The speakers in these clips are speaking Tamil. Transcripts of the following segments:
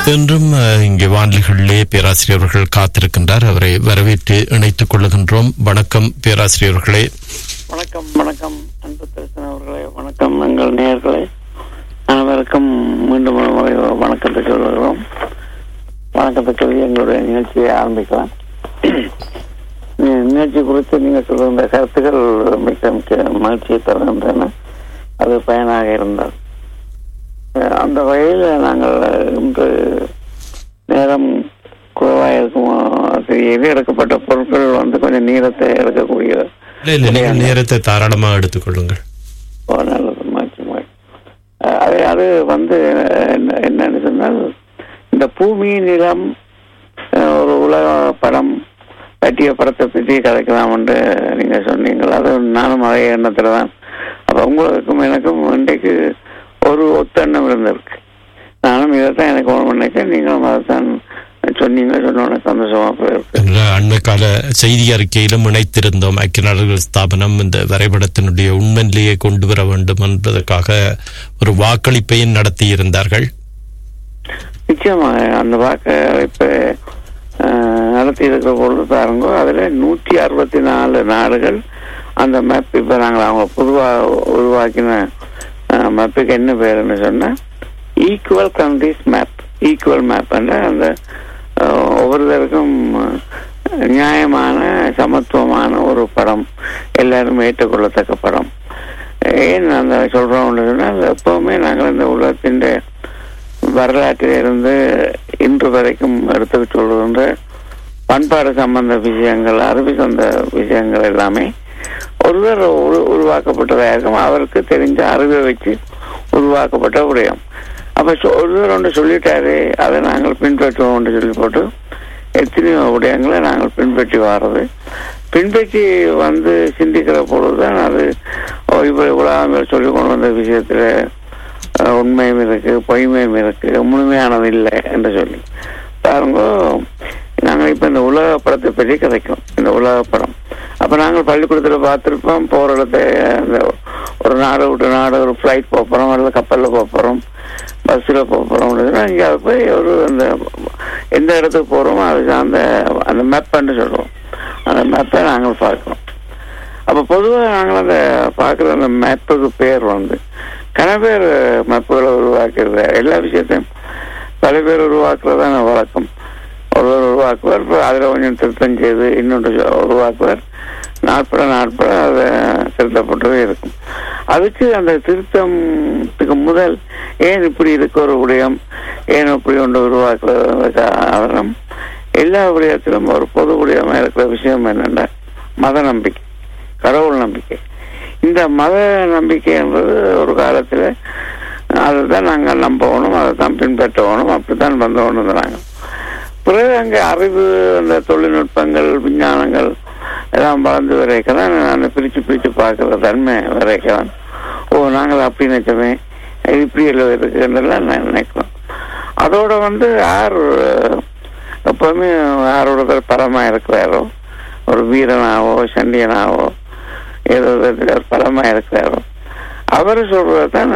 இன்றும் இங்கே வானிலைகளிலே பேராசிரியர்கள் காத்திருக்கின்றார். அவரை வரவேற்று இணைத்துக் கொள்ளுகின்றோம். வணக்கம் பேராசிரியர்களே. வணக்கம். வணக்கம் அன்பு தரிசன அவர்களே. வணக்கம் எங்கள் நேயர்களே. அனைவருக்கும் மீண்டும் வணக்கத்தை சொல்கிறோம். வணக்கத்தை சொல்லி எங்களுடைய நிகழ்ச்சியை ஆரம்பிக்கலாம். நிகழ்ச்சி குறித்து நீங்கள் சொல்கின்ற கருத்துக்கள் மிக மகிழ்ச்சியை தருகின்றன. அது பயனாக இருந்தால் அந்த வகையில் நாங்கள் இன்று நேரம் குறைவாக இருக்கும் எடுக்கப்பட்ட பொருட்கள் கொஞ்சம் நீரத்தை எடுக்கக்கூடிய நேரத்தை தாராளமாக எடுத்துக்கொள்ளுங்கள். நல்லது, மாற்றி அது என்னன்னு சொன்னால், இந்த பூமி நிலம் ஒரு உலக படம் பற்றிய படத்தை பற்றி கதைக்கலாம் என்று நீங்க சொன்னீங்கள். அது நானும் அதே எண்ணத்துல தான். அப்ப உங்களுக்கும் எனக்கும் இன்றைக்கு ஒரு ஒத்தெண்ணம் இருந்திருக்கு. நானும் இதைத்தான் எனக்கு ஒன்று நினைச்சேன், நீங்களும் அதைத்தான் சொன்னீங்க. சொன்ன சந்தோஷமா போயிருக்கு. அண்மை கால செய்தி அறிக்கையிலும் இணைத்திருந்தோம். ஐக்கிய நாடுகள் ஸ்தாபனம் இந்த வரைபடத்தினுடைய உண்மையிலேயே கொண்டு வர வேண்டும் என்பதற்காக ஒரு வாக்களிப்பையும் நடத்தி இருந்தார்கள். நிச்சயமாக அந்த வாக்களிப்பை நடத்தி இருக்கிற பொழுது பாருங்க, அதுல 164 நாடுகள் அந்த மேப் இப்ப நாங்கள் அவங்க பொதுவாக உருவாக்கின மேப்புக்கு என்ன பேருன்னு சொன்னா equal countries map. Equal map அந்த ஒவ்வொருத்தருக்கும் நியாயமான சமத்துவமான ஒரு படம், எல்லாரும் ஏற்றுக்கொள்ளத்தக்க படம். ஏன் அந்த சொல்றோம்னு சொன்னால், எப்பவுமே நாங்கள் இந்த உலகத்தின் வரலாற்றில் இருந்து இன்று வரைக்கும் எடுத்து சொல்கின்ற பண்பாடு சம்பந்த விஷயங்கள், அறிவு சொந்த விஷயங்கள் எல்லாமே ஒருவர் உருவாக்கப்பட்டதாக இருக்கும். அவருக்கு தெரிஞ்ச அறிவை வச்சு உருவாக்கப்பட்ட விடயம். அப்ப ஒருவர் ஒன்று சொல்லிட்டாரு, அதை நாங்கள் பின்பற்றுவோம் சொல்லி போட்டு எத்தனையோ விடயங்களை நாங்கள் பின்பற்றி வர்றது. பின்பற்றி சிந்திக்கிற பொழுதுதான் அது உலகங்கள் சொல்லி கொண்டு வந்த விஷயத்துல உண்மையும் இருக்கு, பொய்மையும் இருக்கு, முழுமையானது இல்லை என்று சொல்லி பாருங்க. நாங்கள் இப்ப இந்த உலக படத்தை பற்றி கிடைக்கும். இந்த உலக படம் அப்ப நாங்கள் பள்ளிக்கூடத்துல பார்த்திருப்போம். போற இடத்த ஒரு நாடு விட்டு நாடு ஒரு ஃபிளைட் போறோம், அல்லது கப்பல்ல போறோம், பஸ்ல போறோம். இங்க போய் ஒரு அந்த எந்த இடத்துக்கு போறோமோ அது அந்த மேப்ன்னு சொல்றோம். அந்த மேப்பை நாங்கள் பார்க்கிறோம். அப்ப பொதுவாக நாங்கள் அந்த பார்க்குற அந்த மேப்புக்கு பேர் கன பேர் மேப்புகளை உருவாக்குறது. எல்லா விஷயத்தையும் பல பேர் உருவாக்குறதான வழக்கம். ஒருவர் உருவாக்குவார், அதுல கொஞ்சம் திருத்தம் செய்து இன்னொன்று உருவாக்குவார். நாட்பட அதை திருத்தப்பட்டவே இருக்கும். அதுக்கு அந்த திருத்தத்துக்கு முதல் ஏன் இப்படி இருக்க ஒரு விடயம், ஏன் இப்படி ஒன்று உருவாக்குறது காரணம், எல்லா விடயத்திலும் ஒரு பொது விடயமா இருக்கிற விஷயம் என்னென்ன மத நம்பிக்கை, கடவுள் நம்பிக்கை. இந்த மத நம்பிக்கை என்பது ஒரு காலத்துல அதுதான் நாங்கள் நம்பணும், அதை தான் பின்பற்றணும், அப்படித்தான் வந்தோன்னு நாங்கள். பிறகு அங்கே அறிவு, அந்த தொழில்நுட்பங்கள், விஞ்ஞானங்கள் எல்லாம் வளர்ந்து வரைக்கலாம் நான் பிரிச்சு பார்க்கிற தன்மை வரைக்கலாம். நாங்கள் அப்படி நினைச்சோமே, இப்படி எல்லாம் இருக்குன்றெல்லாம் நான் நினைக்கிறோம். அதோட யார் எப்பவுமே யாரோட பலமா இருக்கிறாரோ, ஒரு வீரனாவோ சண்டியனாவோ ஏதோ பலமா இருக்கிறாரோ அவர் சொல்றதான்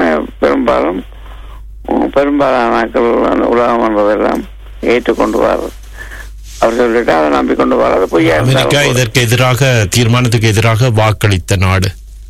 பெரும்பாலான அந்த உலகம் என்பதெல்லாம் ஏற்றுக்கொண்டு வர்றது. அவர் சொல்லிட்டு அதை நம்பிக்கொண்டு வர்றது பொய்யா. அமெரிக்கா இதற்கு எதிராக தீர்மானத்துக்கு எதிராக வாக்களித்த நாடு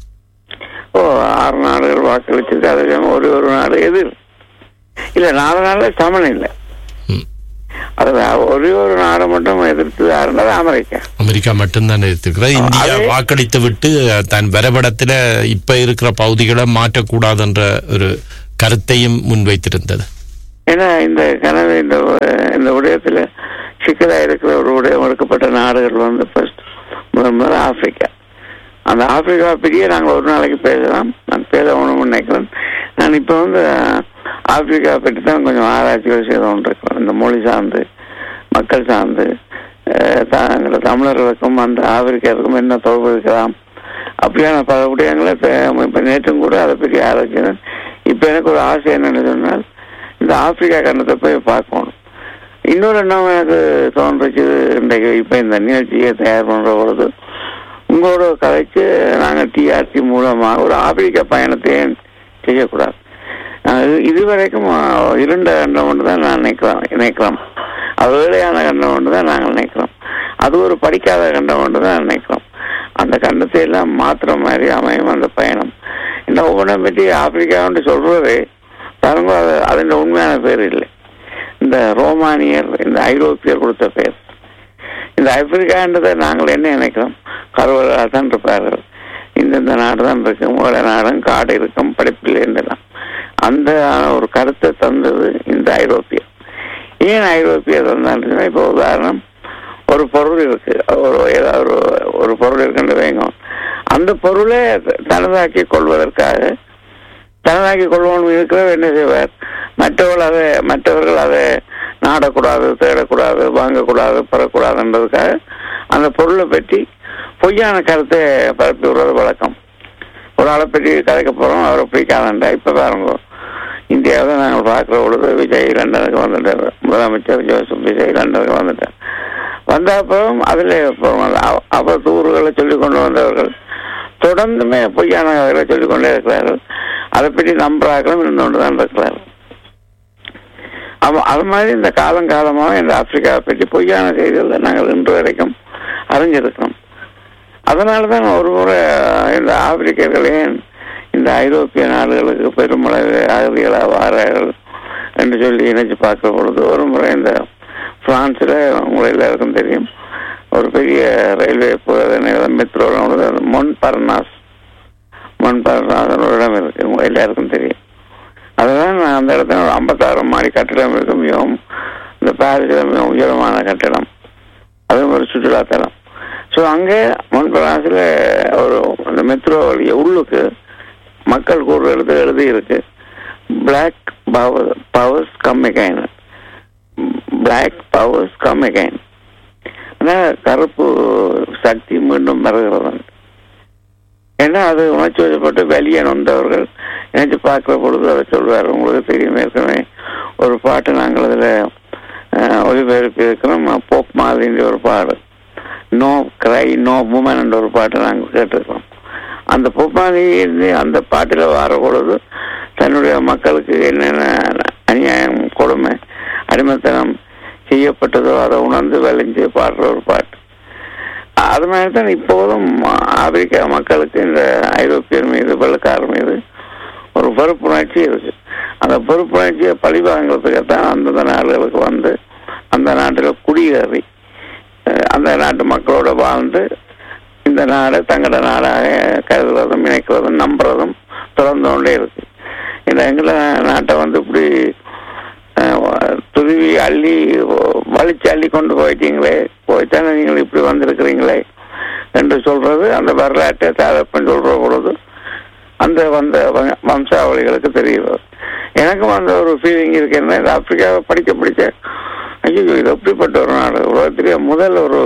6 நாடுகள் வாக்களிச்சிருக்கு. அது ஒரு நாடு எதிர் இல்ல, 4 நாடுல சமன் இல்லை. அது ஒரே ஒரு நாடு மட்டும் எதிர்த்து யாருன்னா அமெரிக்கா மட்டும்தான் எதிர்த்திருக்கிறது. இந்தியா வாக்களித்து விட்டு தன் வரைபடத்துல இப்ப இருக்கிற பகுதிகளை மாற்றக்கூடாதுன்ற ஒரு கருத்தையும் முன்வைத்திருந்தது. ஏன்னா இந்த கனவு இந்த விடயத்துல சிக்கலா இருக்கிற ஒரு விடயம் எடுக்கப்பட்ட நாடுகள் முதல் ஆப்பிரிக்கா. அந்த ஆப்பிரிக்கா பெரிய நாங்கள் ஒரு நாளைக்கு பேசலாம், நான் பேசணும்னு நினைக்கிறேன். நான் இப்ப ஆப்பிரிக்கா பற்றி தான் கொஞ்சம் ஆராய்ச்சிகள் செய்து கொண்டிருக்கிறேன். இந்த மொழி சார்ந்து, மக்கள் சார்ந்து, தமிழர்களுக்கும் அந்த ஆப்பிரிக்காவுக்கும் என்ன தொடர்பு இருக்கலாம், அப்படியான பல விடயங்களை இப்ப நேற்றும் கூட அதை பற்றி ஆராய்ச்சினேன். இப்ப எனக்கு ஒரு ஆசை என்னன்னு சொன்னால், இந்த ஆப்பிரிக்கா கண்டத்தை போய் பார்க்கணும். இன்னொரு எண்ணம் எனக்கு தோன்றுச்சு. இன்றைக்கு இப்ப இந்த நிகழ்ச்சியை தயார் பண்ற பொழுது உங்களோட கதைச்சு நாங்கள் டிஆர்டி மூலமாக ஒரு ஆப்பிரிக்கா பயணத்தை செய்யக்கூடாது. இதுவரைக்கும் இருண்ட கண்டம் ஒன்று தான் நான் நினைக்கிறோம். அது வேலையான கண்டம் ஒன்று தான் நாங்கள் நினைக்கிறோம். அது ஒரு படிக்காத கண்டம் ஒன்று தான் நினைக்கிறோம். அந்த கண்டத்தை எல்லாம் மாத்திர மாதிரி அமையும் அந்த பயணம். இந்த ஒவ்வொன்றை பற்றி ஆப்பிரிக்கான்னு சொல்றது பாருங்க, அதன் உண்மையான பேர் இல்லை. இந்த ரோமானியர், இந்த ஐரோப்பியர் கொடுத்த பேர். இந்த ஆப்பிரிக்கான்றதை நாங்கள் என்ன நினைக்கிறோம், கருவலாக தான் இருப்பார்கள், இந்தந்த நாடு தான் இருக்கும், வேலை நாடும் காடு இருக்கும், படிப்பில்லை என்றெல்லாம் அந்த ஒரு கருத்தை தந்தது இந்த ஐரோப்பியர். ஏன் ஐரோப்பியர் தந்தான்னு, இப்போ உதாரணம், ஒரு பொருள் இருக்கு, ஏதாவது ஒரு பொருள் இருக்குன்னு வைங்க, அந்த பொருளை தனதாக்கி கொள்வோம் இருக்கிறவர் என்ன செய்வார், மற்றவர்கள் அதை நாடக்கூடாது, தேடக்கூடாது, வாங்கக்கூடாது, பெறக்கூடாதுன்றதுக்காக அந்த பொருளை பற்றி பொய்யான கருத்தை பரப்பி விடுறது வழக்கம். ஒரு ஆளை பற்றி கதைக்க போறோம், அவரை பிடிக்காதண்டா. இப்ப பாருங்க, இந்தியாவில் நாங்கள் பார்க்கிற பொழுது விஜய் லண்டனுக்கு வந்துட்டார், முதலமைச்சர் ஜோசப் விஜய் லண்டனுக்கு வந்துட்டார். வந்த அப்புறம் அதுல அவதூறுகளை சொல்லிக் கொண்டு வந்தவர்கள் தொடர்ந்துமே பொய்யான கதைகளை சொல்லிக் கொண்டே இருக்கிறார்கள். அதை பற்றி நம்புறாக்களும் இருந்து கொண்டுதான் இருக்கிறார்கள். அது மாதிரி இந்த காலமாக இந்த ஆப்பிரிக்காவை பற்றி பொய்யான செய்திகளை நாங்கள் இன்று வரைக்கும் அறிஞ்சிருக்கிறோம். அதனாலதான் ஒரு முறை இந்த ஆப்பிரிக்கர்களே இந்த ஐரோப்பிய நாடுகளுக்கு பெருமளவு அகதிகளாக வாரார்கள் என்று சொல்லி நினைச்சு பார்க்கிற பொழுது, ஒரு முறை இந்த பிரான்ஸ்ல உங்களை எல்லாருக்கும் தெரியும், ஒரு பெரிய ரயில்வே மெட்ரோ மொன்பர்னாஸ் ஒரு இடம் இருக்கு, உங்க எல்லாருக்கும் தெரியும். அதுதான் அந்த இடத்துல ஒரு 56 மாடி கட்டிடம் இருக்கு, மிகவும் இந்த பாரிஸில் மிகவும் உயரமான கட்டிடம், அதுவும் ஒரு சுற்றுலாத்தலம். ஸோ அங்கே மொன்பர்னாஸில் ஒரு அந்த மெட்ரோ வழிய உள்ளுக்கு மக்கள் கூறு எழுதி இருக்கு, black powers come again, black powers come again, கருப்பு சக்தி மீண்டும் வருகிறது. ஏன்னா அது உணர்ச்சி வசப்பட்டு வெளியே நொந்தவர்கள் நினைச்சு பார்க்கிற பொழுது அதை சொல்வார். உங்களுக்கு தெரியும், ஏற்கனவே ஒரு பாட்டு நாங்கள் அதில் ஒளிபெருப்பி இருக்கிறோம், போப் மாலின்ற ஒரு பாடு, நோ கிரை நோ உமன் என்ற ஒரு பாட்டு நாங்கள் கேட்டிருக்கிறோம். அந்த போப் மாலி அந்த பாட்டில் வர பொழுது தன்னுடைய மக்களுக்கு என்னென்ன அநியாயம், கொடுமை, அடிமைத்தனம் செய்யப்பட்டதோ அதை உணர்ந்து விளைஞ்சு பாடுற ஒரு பாட்டு. அது மாதிரி தான் இப்போதும் ஆப்பிரிக்கா மக்களுக்கு இந்த ஐரோப்பியர் மீது, வெள்ளக்காரர் மீது ஒரு பொறுப்புணர்ச்சி இருக்கு. அந்த பொறுப்புணர்ச்சியை பழிவாங்கிறதுக்குத்தான் அந்தந்த நாடுகளுக்கு வந்து அந்த நாட்டில் குடியேறி அந்த நாட்டு மக்களோட வாழ்ந்து இந்த நாடு தங்களோட நாடாக கருதுறதும், நினைக்கிறதும், நம்புறதும் தொடர்ந்து கொண்டே இருக்கு. இந்த எங்களை நாட்டை வந்து இப்படி துருவி வலிச்சு அள்ளி கொண்டு போயிட்டாங்க நீங்கள் இப்படி வந்திருக்கிறீங்களே என்று சொல்றது அந்த வரலாற்றை தாதப்பன் சொல்ற பொழுது அந்த வந்த வம்சாவளிகளுக்கு தெரியுது. எனக்கும் அந்த ஒரு ஃபீலிங் இருக்கு. என்ன, இந்த ஆப்பிரிக்காவை படிக்க ஐயோ இது எப்படிப்பட்ட ஒரு நாடு, உலகத்திலேயே முதல் ஒரு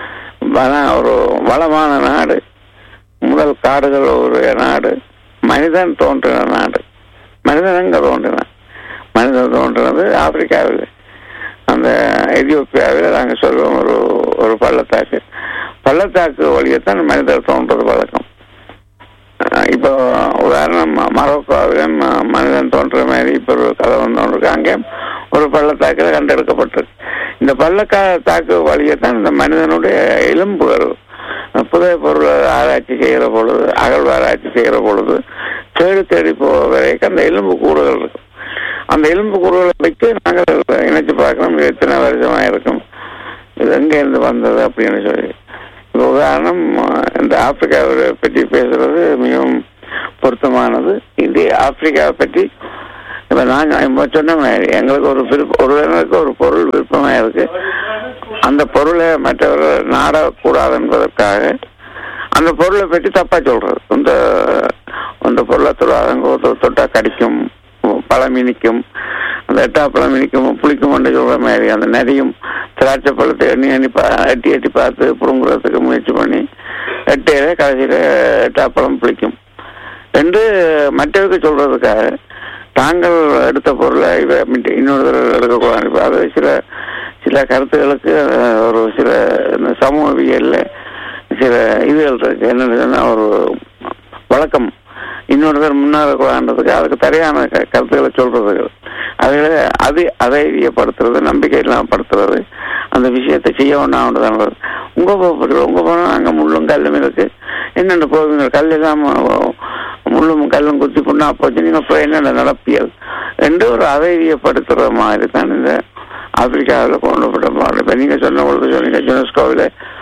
வளமான நாடு, முதல் காடுகள் ஒரு நாடு, மனிதன் தோன்றின நாடு. மனிதன் எங்க தோன்றினான்? மனிதன் தோன்றினது ஆப்பிரிக்காவில், அந்த எதியோப்பியாவில் நாங்கள் சொல்லுவோம் ஒரு பள்ளத்தாக்கு வழியத்தான் மனிதர் தோன்றது வழக்கம். இப்போ உதாரணம் மரோக்கோவிலும் மனிதன் தோன்ற மாதிரி இப்போ ஒரு கதை வந்தோன்றிருக்கு, அங்கே ஒரு பள்ளத்தாக்கில் கண்டெடுக்கப்பட்டிருக்கு. இந்த பள்ளத்தாக்கு வழியத்தான் இந்த மனிதனுடைய எலும்புகள் புதிய பொருளை ஆராய்ச்சி செய்கிற பொழுது, அகழ்வாராய்ச்சி செய்கிற பொழுது தேடி போக வரைக்கும் அந்த எலும்பு கூடுகள் இருக்கும். அந்த எலும்பு கூறுகளை வைத்து நாங்கள் இணைச்சு பார்க்கணும், இது எத்தனை வருஷமா இருக்கும், இது எங்கேருந்து வந்தது அப்படின்னு சொல்லி. இப்போ உதாரணம், இந்த ஆப்பிரிக்காவை பற்றி பேசுறது மிகவும் பொருத்தமானது. இது ஆப்பிரிக்காவை பற்றி இப்போ நாங்கள் சொன்ன மாதிரி எங்களுக்கு ஒரு பொருள் விருப்பமாக இருக்கு. அந்த பொருளை மற்றவர்கள் நாடக்கூடாது என்பதற்காக அந்த பொருளை பற்றி தப்பா சொல்றது. அந்த பொருளை தொட்டா கடிக்கும், பழம் இனிக்கும், அந்த எட்டாப்பழம் இனிக்கும், புளிக்கும் என்று சொல்ற மாதிரி அந்த நதியும் திராட்சை பழத்தை எட்டி பார்த்து புடுங்குறதுக்கு முயற்சி பண்ணி எட்டையில கடைசியில எட்டாப்பழம் புளிக்கும் என்று மற்றவருக்கு சொல்றதுக்காக தாங்கள் எடுத்த பொருளை இன்னொரு எடுக்கக்கூடாது. அது சில கருத்துகளுக்கு ஒரு சில சமூகவியல்ல சில இதுகள் இருக்கு. என்னன்னு சொன்னா ஒரு வழக்கம், இன்னொருத்தர் முன்னேறக்கூடாதுன்றதுக்கு அதுக்கு சரியான கருத்துக்களை சொல்றது, அதை அதைரியப்படுத்துறது, நம்பிக்கை இல்லாமல் படுத்துறது, அந்த விஷயத்தை செய்ய ஒன்றாவது. உங்க போனா அங்க முள்ளும் கல்லும் இருக்கு, என்னென்ன போவீங்க, கல் இல்லாம முள்ளும் கல்லும் குத்தி புண்ணா போச்சு, நீங்க போய் என்னென்ன நடப்பியல் என்று ஒரு அதைரியப்படுத்துற மாதிரி தான் இந்த ஆப்பிரிக்காவில் கொண்டுபட்ட பாடல். இப்ப நீங்க சொன்ன பொழுது சொன்னீங்க யுனெஸ்கோவில்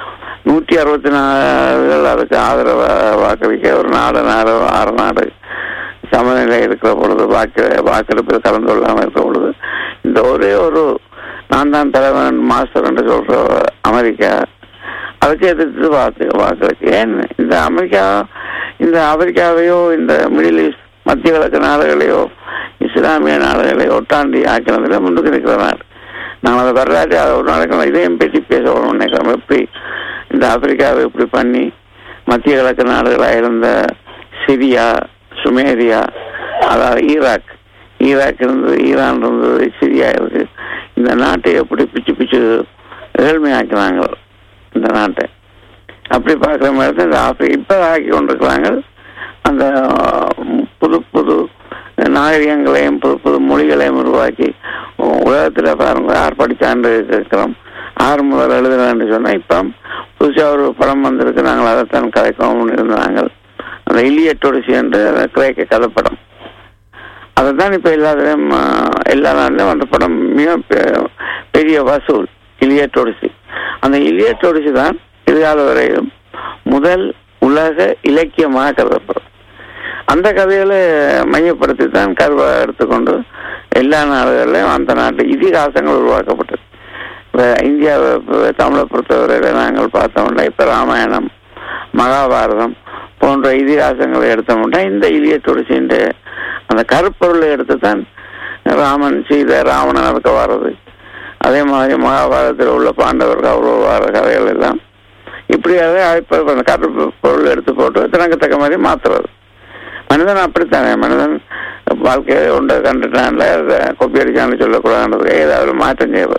164 அதுக்கு ஆதரவு வாக்களிக்க ஒரு 6 நாடு சமநிலை இருக்கிற பொழுது வாக்கெடுப்பில் கலந்து கொள்ளாமல் இருக்கிற பொழுது இந்த ஒரே ஒரு நான் தான் தலைவன் மாஸ்டர் என்று சொல்ற அமெரிக்கா அதுக்கு எதிர்த்து வாக்களிச்சு. ஏன் இந்த ஆப்பிரிக்காவையோ இந்த மிடில் ஈஸ்ட் மத்திய கிழக்கு நாடுகளையோ இஸ்லாமிய நாடுகளையோ ஒட்டாண்டி ஆக்கினதுல முன்னுக்கு நிற்கிற நாடு. நாங்கள் அதை வரலாற்று அதை ஒரு நாளைக்கு இதையும் பற்றி பேசணும்னு நினைக்கிறோம். எப்படி இந்த ஆப்பிரிக்காவை இப்படி பண்ணி மத்திய கிழக்கு நாடுகளாக இருந்த சிரியா, சுமேரியா, அதாவது ஈராக் இருந்தது, ஈரான் இருந்தது, சிரியா இருக்கு, இந்த நாட்டை எப்படி பிச்சு ஏழ்மையாக்கினாங்க இந்த நாட்டை. அப்படி பார்க்குற மாதிரி தான் இந்த இப்போ ஆக்கி கொண்டிருக்கிறாங்க. அந்த புது நாகரிகங்களையும் புது மொழிகளையும் உருவாக்கி உலகத்தில் பாருங்க யார் படித்தாண்டு இருக்கிறோம், 6 முதல் எழுதுறான்னு சொன்னால் இப்போ புதுசாக ஒரு படம் வந்திருக்கு, நாங்கள் அதைத்தான் கதைக்கவும் இருந்தாங்க. அந்த இலியட் ஒடிசி என்று கிரேக்க கதைப்படம், அதை தான் இப்போ எல்லா நாட்டிலும் அந்த படம் மிக பெரிய வசூல். இலியட் ஒடிசி, அந்த இலியட் ஒடிசி தான் எதிர்கால வரையிலும் முதல் உலக இலக்கியமாக கருதப்படும். அந்த கதைகளை மையப்படுத்தி தான் கருவாக எடுத்துக்கொண்டு எல்லா நாடுகளிலும் அந்த நாட்டு இதிகாசங்கள் உருவாக்கப்பட்டது. இப்போ இந்தியாவை தமிழை பொறுத்தவரையில் நாங்கள் பார்த்தோம்னா இப்போ ராமாயணம், மகாபாரதம் போன்ற இதிகாசங்களை எடுத்தோம்னா இந்த இலியட் ஒடிசின்ற அந்த கருப்பொருளை எடுத்து தான் ராமன், சீதை, ராவணன் அதுக்கு வர்றது. அதே மாதிரி மகாபாரதத்தில் உள்ள பாண்டவர்கள் அவ்வளோ வர கதைகள் எல்லாம் இப்படியாவே அந்த கருப்பொருள் எடுத்து போட்டு தனக்கு தக்க மாதிரி மாத்துறது. மனிதன் அப்படித்தானே, மனிதன் வாழ்க்கையை ஒன்றை கண்டுட்டான்ல கொப்பி அடிச்சான்னு சொல்லக்கூடாதுன்றதுக்கு ஏதாவது மாற்றம் செய்வது.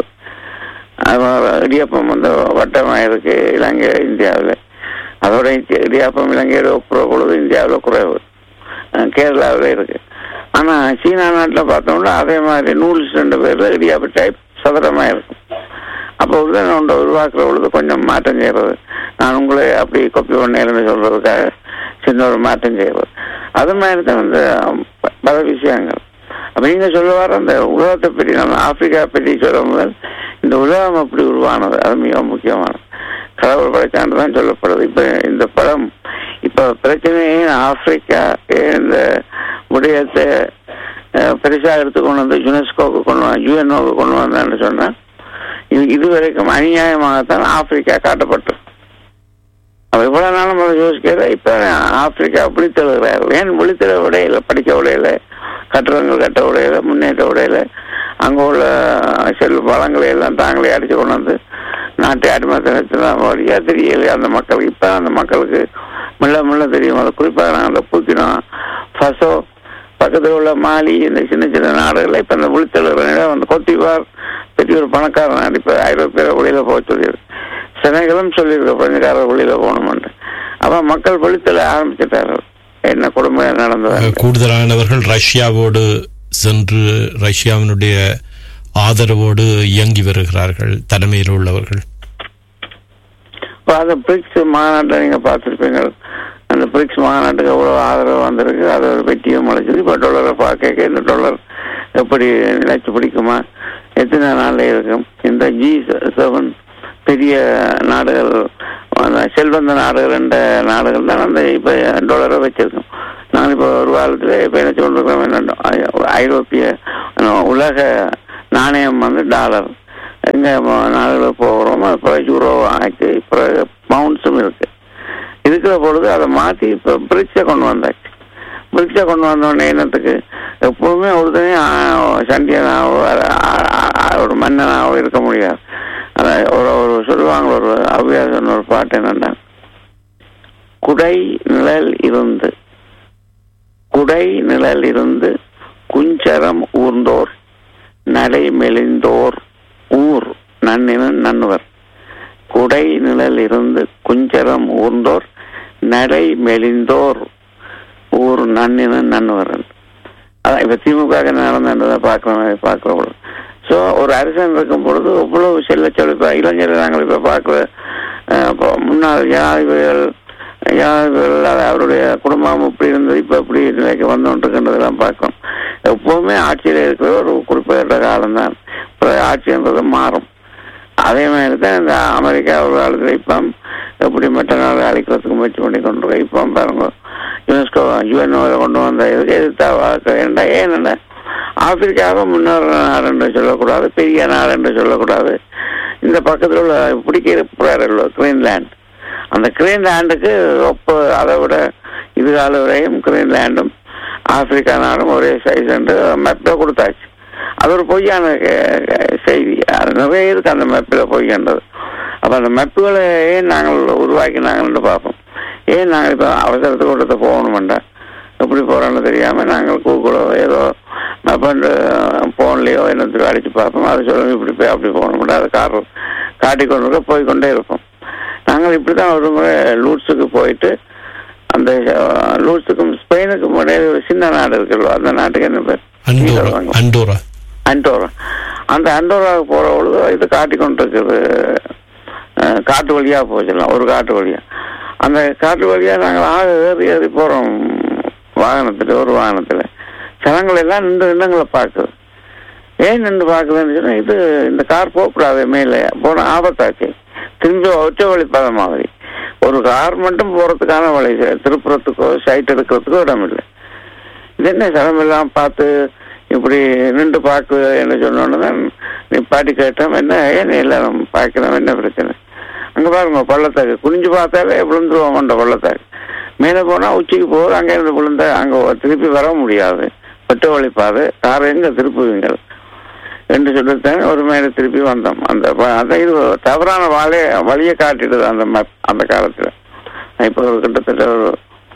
இடியாப்பம் வட்டமாக இருக்கு இலங்கை இந்தியாவில், அதோட இடியாப்பம் இலங்கையோட ஒப்புற பொழுது இந்தியாவில் குறைவு, கேரளாவில் இருக்கு. ஆனால் சீனா நாட்டில் பார்த்தோம்னா அதே மாதிரி நூல்ஸ் 2 பேரில் இடியாப்ப டைப் சதுரமாக இருக்கும். அப்போ ஒன்றை உருவாக்குற பொழுது கொஞ்சம் மாற்றம் செய்கிறது. நான் உங்களை அப்படி கொப்பி பண்ணேன்னு சொல்றதுக்காக சின்ன ஒரு மாற்றம் செய்வது. அது மாதிரி தான் இந்த பல விஷயங்கள். அப்போ நீங்கள் சொல்லுவார் அந்த உலகத்தை பற்றி, நம்ம ஆப்பிரிக்கா பற்றி சொல்ல முதல் இந்த உலகம் அப்படி உருவானது அது மிக முக்கியமானது. கடவுள் படைத்தாண்டு தான் சொல்லப்படுது. இப்போ இந்த படம் இப்போ பிரச்சனையே ஆப்பிரிக்கா இந்த விடயத்தை பெருசாக எடுத்துக்கொண்டு வந்து யுனெஸ்கோவுக்கு யுஎன்ஓவுக்கு கொண்டு வந்தான்னு சொன்னால் இதுவரைக்கும் அநியாயமாகத்தான் ஆப்பிரிக்கா காட்டப்பட்டது. அப்போ இவ்வளோ நாள் நம்ம யோசிக்கிறத இப்போ ஆப்பிரிக்கா விழித்தெழுகிறார். ஏன் விழித்தெழ உடையில, படிக்க உடையில, கட்டடங்கள் கட்ட உடையில, முன்னேற்ற உடையில, அங்கே உள்ள செல்வ வளங்களை எல்லாம் தாங்களே அடித்து கொண்டு வந்து நாட்டை அடிமத்தனத்தில் வழியாக தெரியல அந்த மக்களுக்கு. இப்போ அந்த மக்களுக்கு மெல்ல தெரியும். அதை குறிப்பாக நாங்கள் அந்த பூக்கினோம் ஃபசோ பக்கத்தில் உள்ள மாலி இந்த சின்ன நாடுகளில் இப்போ அந்த விழித்தெழுகிற அந்த கொத்திவார் பெரிய ஒரு பணக்கார நாடு இப்போ ஐரோப்பிய வழியில் போக சொல்லியிருக்கு. சென்னைகளும் சொல்லியிருக்க பணக்காரர் வழியில் போகணுமென்று. அப்போ மக்கள் விழித்தெழ ஆரம்பிச்சிட்டார்கள். என்ன கொடுமை நடந்தது. கூடுதலானவர்கள் ரஷ்யாவோடு சென்று ரஷ்யாவினுடைய ஆதரவோடு இயங்கி வருகிறார்கள் தலைமையில் உள்ளவர்கள். இப்போ அந்த பிரிக்ஸ் மாநாட்டை நீங்கள் பார்த்துருப்பீங்க. அந்த பிரிக்ஸ் மாநாட்டுக்கு எவ்வளோ ஆதரவு வந்திருக்கு, அது ஒரு வெற்றியும் அழைச்சது. இப்போ டாலரை பார்க்க இந்த டாலர் எப்படி நினைச்சு பிடிக்குமா, எத்தனை நாளில் இருக்கும். இந்த G7 பெரிய நாடுகள், செல்வந்த நாடுகள், 2 நாடுகள் தான் அந்த இப்போ டாலரை வச்சிருக்கோம். நாங்கள் இப்போ ஒரு காலத்தில் இப்போ என்ன சொல்லிருக்கோம், என்ன ஐரோப்பிய உலக நாணயம் டாலர். எங்கே நாடுகளுக்கு போகிறோமோ இப்போ யூரோ ஆச்சு, இப்போ பவுண்ட்ஸும் இருக்கு. இருக்கிற பொழுது அதை மாற்றி இப்போ பிரிக்ஸை கொண்டு வந்தாச்சு. பிரிக்ஸை கொண்டு வந்தோடனே என்னத்துக்கு எப்பவுமே ஒருத்தனையும் சண்டியனாவோ ஒரு மன்னனாவோ இருக்க முடியாது. ஒரு சொல்லுவாங்க, ஒரு அவ்வியாசன் ஒரு பாட்டு என்னன்னா, குடை நிழல் இருந்து குஞ்சரம் ஊர்ந்தோர் நடை மெலிந்தோர் ஊர் நன்னுவர். குடை நிழல் இருந்து குஞ்சரம் ஊர்ந்தோர் நடை மெலிந்தோர் ஒவ்வொரு நன்னினும் நன்னுவரன். அதான் இப்ப திமுக நடந்ததை பார்க்கிறோம். ஸோ ஒரு அரசன் இருக்கும் பொழுது எவ்வளவு செல்ல செழிப்பா இளைஞர்கள் நாங்கள் இப்ப பார்க்கிற முன்னாள் ஜனாதிபதிகள் அவருடைய குடும்பம் இப்படி இருந்தது, இப்ப இப்படி நிலைக்கு வந்துன்றதெல்லாம் பார்க்கணும். எப்பவுமே ஆட்சியில இருக்கிற ஒரு குறிப்பிட்ட காலம்தான் ஆட்சின்றது மாறும். அதே மாதிரி தான் இந்த அமெரிக்கா ஒரு காலத்துல இப்போ எப்படி மற்ற நாடு அழிக்கிறதுக்கு முயற்சி பண்ணி கொண்டு இப்போ பாருங்க யுனெஸ்கோ யுஎன்ஓ கொண்டு வந்த இதுக்கு எதிர்த்தா ஏன்னா ஆப்பிரிக்காவை முன்னேற நாடு என்று சொல்லக்கூடாது, பெரிய நாடு என்று சொல்லக்கூடாது. இந்த பக்கத்தில் உள்ள பிடிக்கிற கிரீன்லேண்ட், அந்த கிரீன்லேண்டுக்கு அதை விட இதுகால வரையும் கிரீன்லேண்டும் ஆப்பிரிக்கா நாடும் ஒரே சைஸ் என்று மேப்பில் கொடுத்தாச்சு. அது ஒரு பொய்யான செய்தி. அது நிறைய இருக்கு அந்த மேப்பில் பொய்யான்றது. அப்போ அந்த மேப்புகளை ஏன் நாங்கள் உருவாக்கினாங்கன்னு பார்ப்போம். ஏன் நாங்கள் இப்போ அவசரத்துக்கு கூட்டத்தை போகணுமெண்டா எப்படி போகிறோன்னு தெரியாமல் நாங்கள் கூகுளோ ஏதோ மேப்பண்டு ஃபோன்லேயோ என்னத்துக்கு அடித்து பார்ப்போம். அது சொல்லணும் இப்படி போய் அப்படி போகணுமெண்டா அதை காட்டிக்கொண்டு போய்கொண்டே இருப்போம். நாங்கள் இப்படி தான் ஒரு முறை லூட்ஸுக்கு போயிட்டு அந்த லூட்ஸுக்கும் ஸ்பெயினுக்கும் இடையே ஒரு சின்ன நாடு இருக்குல்ல, அந்த நாட்டுக்கு என்ன பேர்? அண்டோரா. அந்த அண்டோராவுக்கு போற பொழுது இது காட்டி கொண்டு இருக்குது, காட்டு வழியா போச்சிடலாம், ஒரு காட்டு வழியா. அந்த காட்டு வழியா நாங்கள் ஏறி போறோம் ஒரு வாகனத்துல ஜனங்கள் எல்லாம் நின்றங்களை பார்க்குது. ஏன் நின்று பார்க்குதுன்னு சொன்னா இது இந்த கார் போகக்கூடாது, மேலே போன ஆபத்தாச்சு. திரும்பி ஒற்றை வழி பாதை மாதிரி ஒரு கார் மட்டும் போறதுக்கான வழி, திருப்புறத்துக்கோ சைட் எடுக்கிறதுக்கோ இடம் இல்லை. இது என்ன சிரமெல்லாம் பார்த்து இப்படி நின்று பார்க்கு என்ன சொன்னோன்னு தான் நீ பாட்டி கேட்டோம். என்ன ஏன் எல்லாரும் பார்க்கிறோம், என்ன பிரச்சனை? அங்கே பாருங்க பள்ளத்தாக்கு, குனிஞ்சு பார்த்தாலே விழுந்துருவோம் பள்ளத்தாக்கு. மேலே போனால் உச்சிக்கு போகுது, அங்கே இருந்து விழுந்த அங்கே திருப்பி வர முடியாது, ஒற்றை வழி பாதை, காரை எங்கே திருப்புவீங்க என்று சொல்லித்தான் ஒரு மேலே திருப்பி வந்தோம். அந்த இது தவறான வழியை காட்டிடுது அந்த மேப் அந்த காலத்தில். இப்போ ஒரு கிட்டத்தட்ட ஒரு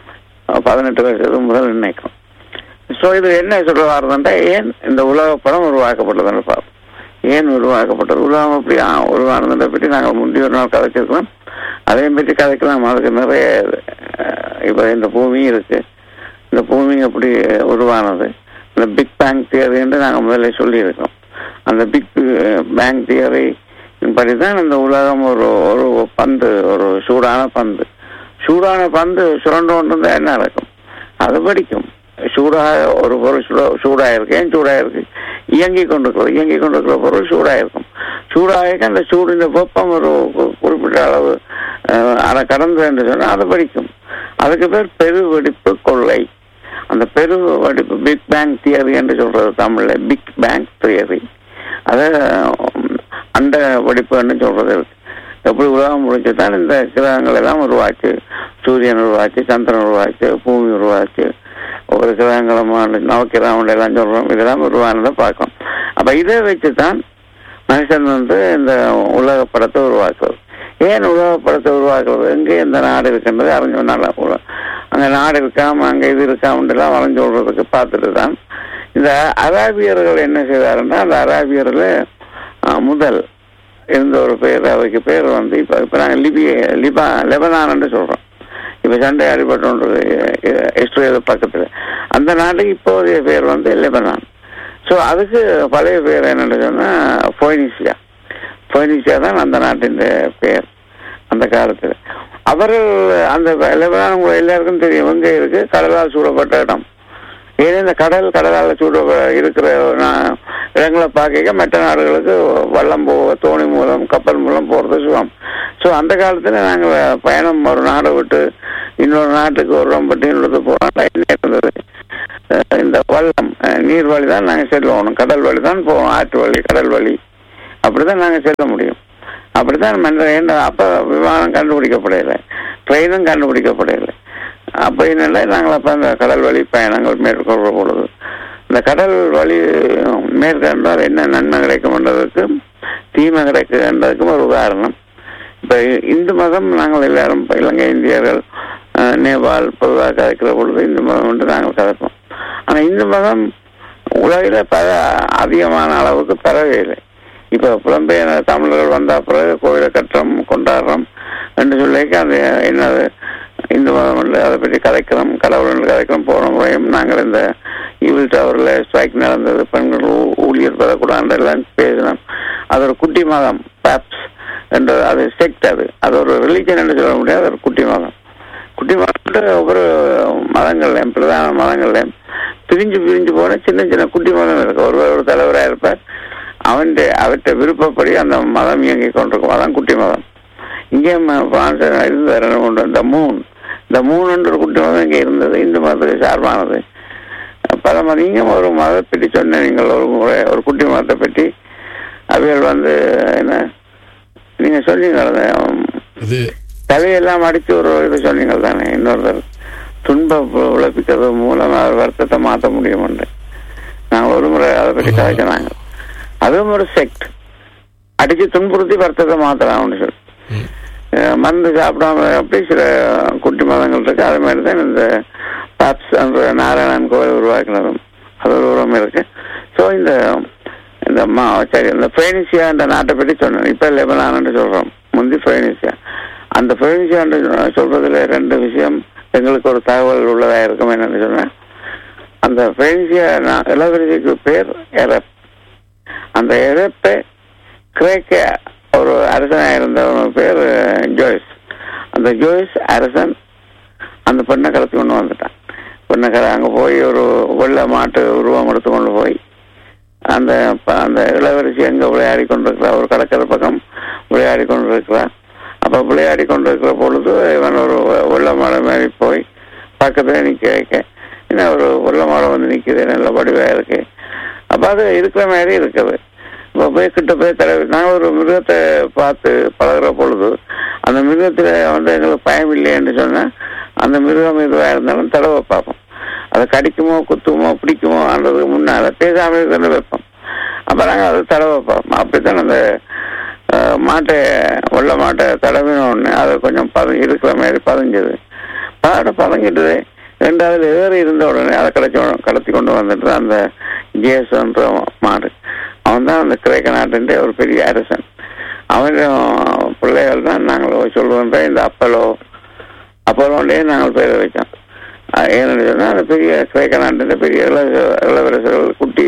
18 வருஷத்துக்கு முதல் நினைக்கும். ஸோ இது என்ன சொல்ல வரதுன்றா, ஏன் இந்த உலக படம் உருவாக்கப்பட்டதுன்னு பார்ப்போம். ஏன் உருவாக்கப்பட்டது, உலகம் அப்படி உருவானதை பற்றி நாங்கள் முந்தி ஒரு நாள் கதைச்சிருக்கோம், அதே பற்றி கதைக்கலாம். அதுக்கு நிறைய இப்போ இந்த பூமி இருக்கு, இந்த பூமி எப்படி உருவானது, இந்த பிக் பேங் தியரி என்று நாங்கள் முதல்ல சொல்லியிருக்கோம். அந்த பிக் பேங் தியரி படி தான் இந்த உலகம் ஒரு பந்து, ஒரு சூடான பந்து சுரண்டு கொண்டு இருந்தால் என்ன நடக்கும், அது படிக்கும். சூடாக ஒரு பொருள் சூடாக இருக்கு, ஏன் சூடாக இருக்கு, இயங்கி கொண்டிருக்கிற பொருள் சூடாக இருக்கும். சூடாக அந்த சூடின் வெப்பம் ஒரு குறிப்பிட்ட அளவு அதை கடந்து என்று சொன்னால் அது படிக்கும். அதுக்கு பேர் பெருவெடிப்பு கொள்ளை. அந்த பெருவெடிப்பு பிக் பேங் தியரி என்று சொல்றது தமிழ்ல பிக் பேங் தியரி. அதை அண்ட வெடிப்புன்னு சொல்றது இருக்கு. எப்படி உலகம் முடிச்சுதான் இந்த கிரகங்கள் எல்லாம் உருவாச்சு, சூரியன் உருவாச்சு, சந்திரன் உருவாச்சு, பூமி உருவாச்சு, ஒரு கிரகங்களை நவக்கிரகம் எல்லாம் சொல்றோம், இதெல்லாம் உருவானதை பார்க்கணும். அப்ப இதை வச்சுதான் மனுஷன் இந்த உலக படத்தை உருவாக்குறது. ஏன் உலக படத்தை உருவாக்குறது, எங்கே எந்த நாடு இருக்குன்றது அறிஞ்சோம்னால அங்க நாடு இருக்காம அங்க இது இருக்காமலாம் வளைஞ்சு விடுறதுக்கு பார்த்துட்டு தான் இந்த அராபியர்கள் என்ன செய்தாருன்னா, அந்த அராபியர்ல முதல் இருந்த ஒரு பேர், அதுக்கு பேர் இப்ப நாங்கள் லெபனான்னு சொல்றோம். இப்ப சண்டை அடிபட்டு இஸ்ரேல் பக்கத்துல அந்த நாட்டுக்கு இப்போதைய பேர் லெபனான். ஸோ அதுக்கு பழைய பேர் என்னன்னு சொன்னா பொய்னிசியா தான் அந்த நாட்டின் பேர் அந்த காலத்துல. அவர்கள் அந்த லெபனான் உங்களுக்கு எல்லாருக்கும் தெரியும், எங்க இருக்கு, கடலால் சூடப்பட்ட இடம். ஏன்னா இந்த கடலால் சூட இருக்கிற இடங்களை பார்க்க மற்ற நாடுகளுக்கு வள்ளம் போக தோணி மூலம் கப்பல் மூலம் போறது சுகம். ஸோ அந்த காலத்துல நாங்கள் பயணம் ஒரு நாடை விட்டு இன்னொரு நாட்டுக்கு ஒரு ரொம்பட்டு போறோம். இருந்தது இந்த வள்ளம் நீர் வழி தான் நாங்கள் செல்லணும், கடல் வழி தான் போவோம், ஆற்று வழி கடல் வழி அப்படிதான் நாங்கள் செல்ல முடியும். அப்படித்தான் அப்ப விமானம் கண்டுபிடிக்கப்படையில, ட்ரெயினும் கண்டுபிடிக்கப்படையில. அப்ப என்னென்ன நாங்கள் அப்ப அந்த கடல் வழி பயணங்கள் மேற்கொள்ள பொழுது இந்த கடல் வழி மேற்கொண்டால் என்ன நன்மை கிடைக்கும்ன்றதுக்கு தீமை கிடைக்குன்றதுக்கும் ஒரு உதாரணம். இப்ப இந்து மதம் நாங்கள் எல்லாரும் இலங்கை இந்தியர்கள் நேபாள் பொதுவாக கதைக்கிற பொழுது இந்து மதம் வந்து நாங்கள் கதைப்போம். ஆனா இந்து மதம் உலகில அதிகமான அளவுக்கு பரவே இல்லை. இப்ப புலம்பெயர் தமிழர்கள் வந்த பிறகு கோயிலை கட்டுறோம் கொண்டாடுறோம் என்று சொல்லிக்க அது என்னது இந்து மதம் அதை பற்றி கதைக்கிறோம், கடவுள் கதைக்கிறோம். போன முறையும் நாங்கள் இந்த ஈவில் டவரில் ஸ்ட்ரைக் நடந்தது, பெண்கள் ஊழியர் பெறக்கூடாது எல்லாம் பேசினோம். அது ஒரு குட்டி மதம், பேப்ஸ் என்ற அது செக்ட், அது ஒரு ரிலீஜன் என்று சொல்ல முடியாது, ஒரு குட்டி மதம். குட்டி மதம் ஒவ்வொரு மதங்கள்லையும் பிரதான மதங்கள்லையும் பிரிஞ்சு பிரிஞ்சு போன சின்ன சின்ன குட்டி மதம் இருக்கு. ஒரு தலைவராக இருப்பார், அவற்றை விருப்பப்படி அந்த மதம் இயங்கி கொண்டிருக்கும், அதான் குட்டி மதம். இங்கே பிரான்ஸ் இருந்த இந்த மூணுன்ற ஒரு குட்டி மதம் இங்கே இருந்தது, இந்து மதத்துக்கு சார்பானது. பல மதம் நீங்க ஒரு மதத்தை பற்றி சொன்ன நீங்கள் ஒரு குட்டி மதத்தை பற்றி அவைகள் என்ன நீங்க சொன்னீங்க, தலையெல்லாம் அடிச்சு ஒரு இது சொன்னீங்க தானே, இன்னொருத்தர் துன்பம் உழைப்பிக்கிறது மூலம் வருத்தத்தை மாற்ற முடியும். நாங்கள் ஒரு முறை அதை பற்றி கதைச்சாங்க. அதுவும் ஒரு செக்ட், அடிச்சு துன்புறுத்தி வருத்தத்தை மாத்தலாம்னு சொல்லி மருந்து சாப்பிடாம அப்படி சில குட்டி மதங்கள் இருக்கு. அது மாதிரி தான் இந்த பாப்ஸ் என்ற நாராயணன் கோவில் உருவாக்கினதும் அது ஒரு உரம் இருக்கு. ஸோ இந்த சரி இந்த பெனிசியா என்ற நாட்டை பற்றி சொன்னேன். இப்ப லெபனான்னு சொல்றோம், முந்தி பெனிசியா. அந்த பெனிசியா சொல்றதுல ரெண்டு விஷயம் எங்களுக்கு ஒரு தகவல் உள்ளதா இருக்கும். என்னன்னு சொன்னா, அந்த பெனிசியா இளவரசிக்கு பேர் எரப். அந்த எரப்பை கிரேக்க ஒரு அரசனாக இருந்தவன் பேர் ஜோய்ஸ். அந்த ஜோய்ஸ் அரசன் அந்த பெண்ணை கடத்தி கொண்டு வந்துட்டான். பெண்ணை அங்கே போய் ஒரு வெள்ளை மாட்டு உருவம் எடுத்து கொண்டு போய் அந்த இளவரசி எங்கே விளையாடி கொண்டிருக்கிறார், ஒரு கடற்கரை பக்கம் விளையாடி கொண்டிருக்கிறார். அப்போ விளையாடி கொண்டிருக்கிற பொழுது இவன் ஒரு வெள்ளை மாடை மாதிரி போய் பக்கத்தில் நிற்க வைக்க, என்ன ஒரு வெள்ளை மாடை வந்து நிற்குது, நல்ல வடிவாக இருக்கு. அப்போ அது இருக்கிற மாதிரி இருக்குது. இப்போ போய் கிட்ட போய் நாங்கள் ஒரு மிருகத்தை பார்த்து பழகிற பொழுது அந்த மிருகத்தில் எங்களுக்கு பயம் இல்லைன்னு சொன்னால் அந்த மிருகம் எதுவாக இருந்தாலும் தடவை பார்ப்போம். அதை கடிக்குமோ குத்துமோ பிடிக்குமோ ஆனதுக்கு முன்னால் பேசாமல் இருக்கிறது வைப்போம். அப்போ நாங்கள் அதை தடவை பார்ப்போம். அப்படித்தான் அந்த வெள்ளை மாட்டை தடவினோடனே அதை கொஞ்சம் இருக்கிற மாதிரி பதிஞ்சது. பதங்கிட்டு ரெண்டாவது ஏறி இருந்த உடனே அதை கடத்தி கொண்டு வந்துட்டு அந்த ஜேசன்ற மாடு, அவன் தான் அந்த கிரேக்க நாட்டின் ஒரு பெரிய அரசன். அவன் பிள்ளைகள் தான் நாங்கள் சொல்லுவோம் இந்த அப்போலோண்டே நாங்கள் பேர் வச்சோம். ஏன்னு சொன்னால் அந்த பெரிய கிரேக்க நாட்டின் பெரிய இளவரசர்கள் குட்டி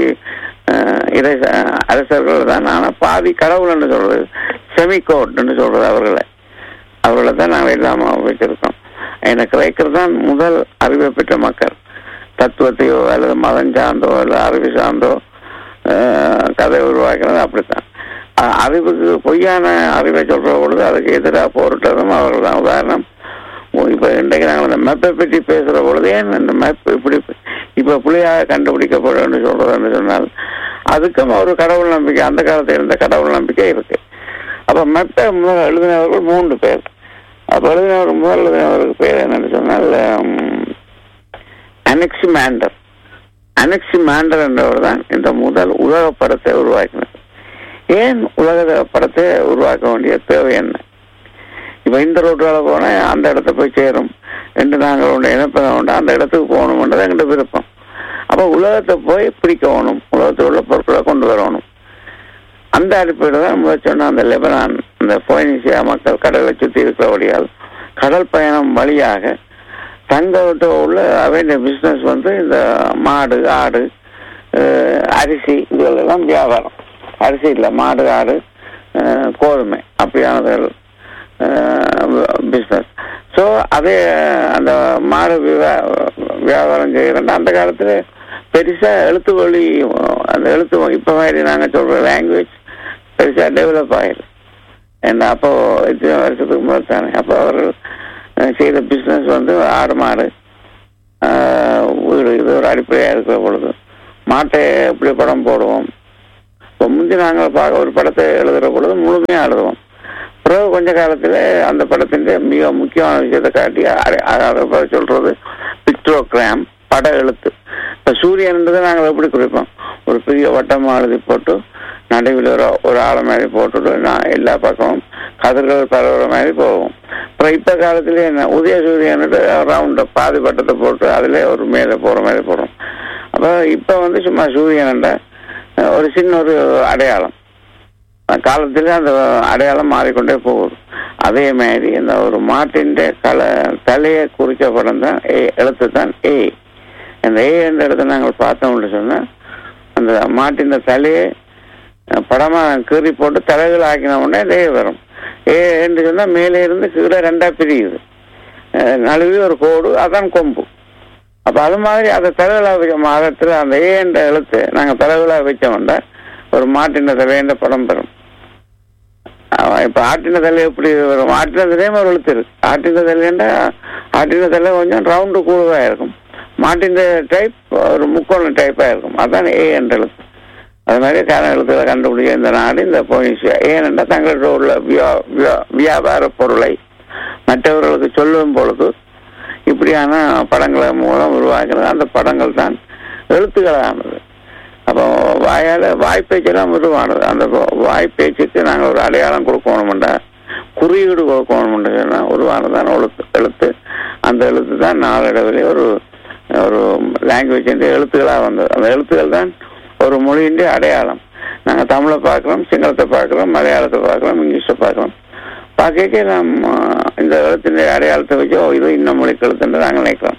அரசர்கள் தான். ஆனால் பாதி கடவுள்னு சொல்றது, செமிகோட்னு சொல்றது அவர்களை தான் நாங்கள் இல்லாமல் வச்சிருக்கோம். ஏன்னா கிரேக்கர் தான் முதல் அறிவை பெற்ற மக்கள். தத்துவத்தையோ அல்லது மதம் சார்ந்தோ அல்லது அறிவு சார்ந்தோ கதை உருவாக்கினது அப்படித்தான். அறிவுக்கு பொய்யான அறிவை சொல்ற பொழுது அதுக்கு எதிராக போரிட்டதும் அவர்கள் தான். உதாரணம், இப்ப இன்றைக்கு நாங்கள் அந்த மேப்பை பற்றி பேசுற பொழுது ஏன் இந்த மேப் இப்படி இப்ப புள்ளியாக கண்டுபிடிக்கப்படும் சொல்றதுன்னு சொன்னால் அதுக்கும் ஒரு கடவுள் நம்பிக்கை, அந்த காலத்தில் இருந்த கடவுள் நம்பிக்கை இருக்கு. அப்ப மேப்பை முதல் எழுதினவர்கள் 3 பேர். அப்ப முதல் எழுதினவருக்கு பேர் என்னன்னு சொன்னால் அனெக்சிமாண்டர் என்றவர் தான் இந்த முதல் உலக படத்தை உருவாக்கினார். ஏன் உலக படத்தை உருவாக்க வேண்டிய தேவை என்ன? இப்ப இந்த ரோட்டால போனா அந்த இடத்த போய் சேரும் என்று நாங்கள் இணைப்பதை அந்த இடத்துக்கு போகணும்ன்றது எங்கிட்ட விருப்பம். அப்ப உலகத்தை போய் பிடிக்கணும், உலகத்தில் உள்ள பொருட்களை கொண்டு வரணும். அந்த அடிப்படையில் தான் சொன்ன அந்த லெபனான், இந்த போயினிசியா மக்கள் கடலை சுற்றி இருக்கிறபடியால் கடல் பயணம் வழியாக தங்கள்கிட்ட உள்ள அவன் பிசினஸ் இந்த மாடு ஆடு அரிசி இதுகளெல்லாம் வியாபாரம். அரிசி இல்லை, மாடு ஆடு கோதுமை அப்படியானது பிஸ்னஸ். ஸோ அதே அந்த மாடு வியாபாரம் செய்கிறோம். அந்த காலத்தில் பெருசாக எழுத்து வழி அந்த எழுத்து இப்போ மாதிரி நாங்கள் சொல்கிற லாங்குவேஜ் பெருசாக டெவலப் ஆகிடும். ஏன்னா அப்போ இத்தனை வருஷத்துக்கு முதல் தானே. அப்போ அவர்கள் செய்த பிஸ்னஸ் ஆடு மாடு வீடு இது ஒரு அடிப்படையாக இருக்கிற பொழுது மாட்டை எப்படி படம் போடுவோம். இப்போ முந்தி நாங்கள் ஒரு படத்தை எழுதுகிற பொழுது முழுமையாக எழுதுவோம். பிறகு கொஞ்ச காலத்தில் அந்த படத்தின் மிக முக்கியமான விஷயத்தை காட்டி அதை சொல்றது பிக்டோகிராம், பட எழுத்து. இப்போ சூரியன்ன்றதை நாங்கள் எப்படி குறிப்போம்? ஒரு பெரிய வட்டமாக எழுதி போட்டு நடுவில் ஒரு ஆழ மாதிரி போட்டுட்டு நான் எல்லா பக்கமும் கதிர்கள் பரவுற மாதிரி போவோம். அப்புறம் இப்போ காலத்துல என்ன உதய சூரியன்ட்டு ரவுண்ட பாதி பட்டத்தை போட்டு அதில் ஒரு மேலே போகிற மாதிரி போடுறோம். அப்போ இப்போ சும்மா சூரியன்ன்ற ஒரு சின்ன ஒரு அடையாளம். காலத்தில் அந்த அடையாளம் மாறிக்கொண்டே போகுது. அதே மாதிரி இந்த ஒரு மாட்டின் தலையை குறிக்க படம் தான் எழுத்து தான் ஏ. அந்த ஏ என்ற எழுத்தை நாங்கள் பார்த்தோம்னு சொன்னால் அந்த மாட்டின் தலையை படமாக கீறி போட்டு தலைகள் ஆக்கினோம்னா இந்த ஏ வரும். ஏ என்று சொன்னால் மேலே இருந்து கீழே ரெண்டாக பிரியுது, நழுவி ஒரு கோடு, அதான் கொம்பு. அப்போ அது மாதிரி அதை தலைகளாக வச்ச மாதத்தில் அந்த ஏ என்ற எழுத்து நாங்கள் தலைகளாக வச்சோம்னா ஒரு மாட்டின் தலைன்ற படம் பெறும். இப்போ ஆட்டின தலை எப்படி வரும்? ஆட்டின தலையும் ஒரு எழுத்து இருக்கு. ஆட்டின தலைன்னா ஆட்டின தலை கொஞ்சம் ரவுண்டு கூடுதலாக இருக்கும், மாட்டின் டைப் ஒரு முக்கோண டைப்பாக இருக்கும், அதான் ஏ என்ற எழுத்து. அது மாதிரி காரண எழுத்துக்களை கண்டுபிடிச்ச இந்த நாடு இந்த போனிஷியா. ஏனென்றால் தங்களிடம் உள்ள வியாபார பொருளை மற்றவர்களுக்கு சொல்லும் பொழுது இப்படியான படங்களை மூலம் உருவாக்குறது. அந்த படங்கள் தான் எழுத்துக்களானது. அப்போ வாய்ப்பேச்செல்லாம் உருவானது. அந்த வாய்ப்பேச்சுக்கு நாங்கள் ஒரு அடையாளம் கொடுக்கணும்டா, குறியீடு கொடுக்கணும்னு சொன்னால் உருவானதான் எழுத்து. அந்த எழுத்து தான் நாளடைவில் ஒரு ஒரு லாங்குவேஜ் எழுத்துக்களாக வந்தது. அந்த எழுத்துக்கள் தான் ஒரு மொழியின் அடையாளம். நாங்கள் தமிழை பார்க்குறோம், சிங்களத்தை பார்க்குறோம், மலையாளத்தை பார்க்குறோம், இங்கிலீஷை பார்க்குறோம். பார்க்க நம்ம இந்த எழுத்தின் அடையாளத்தை வச்சு இது இன்னும் மொழிக்கு எழுத்துன்னு நாங்கள் நினைக்கிறோம்.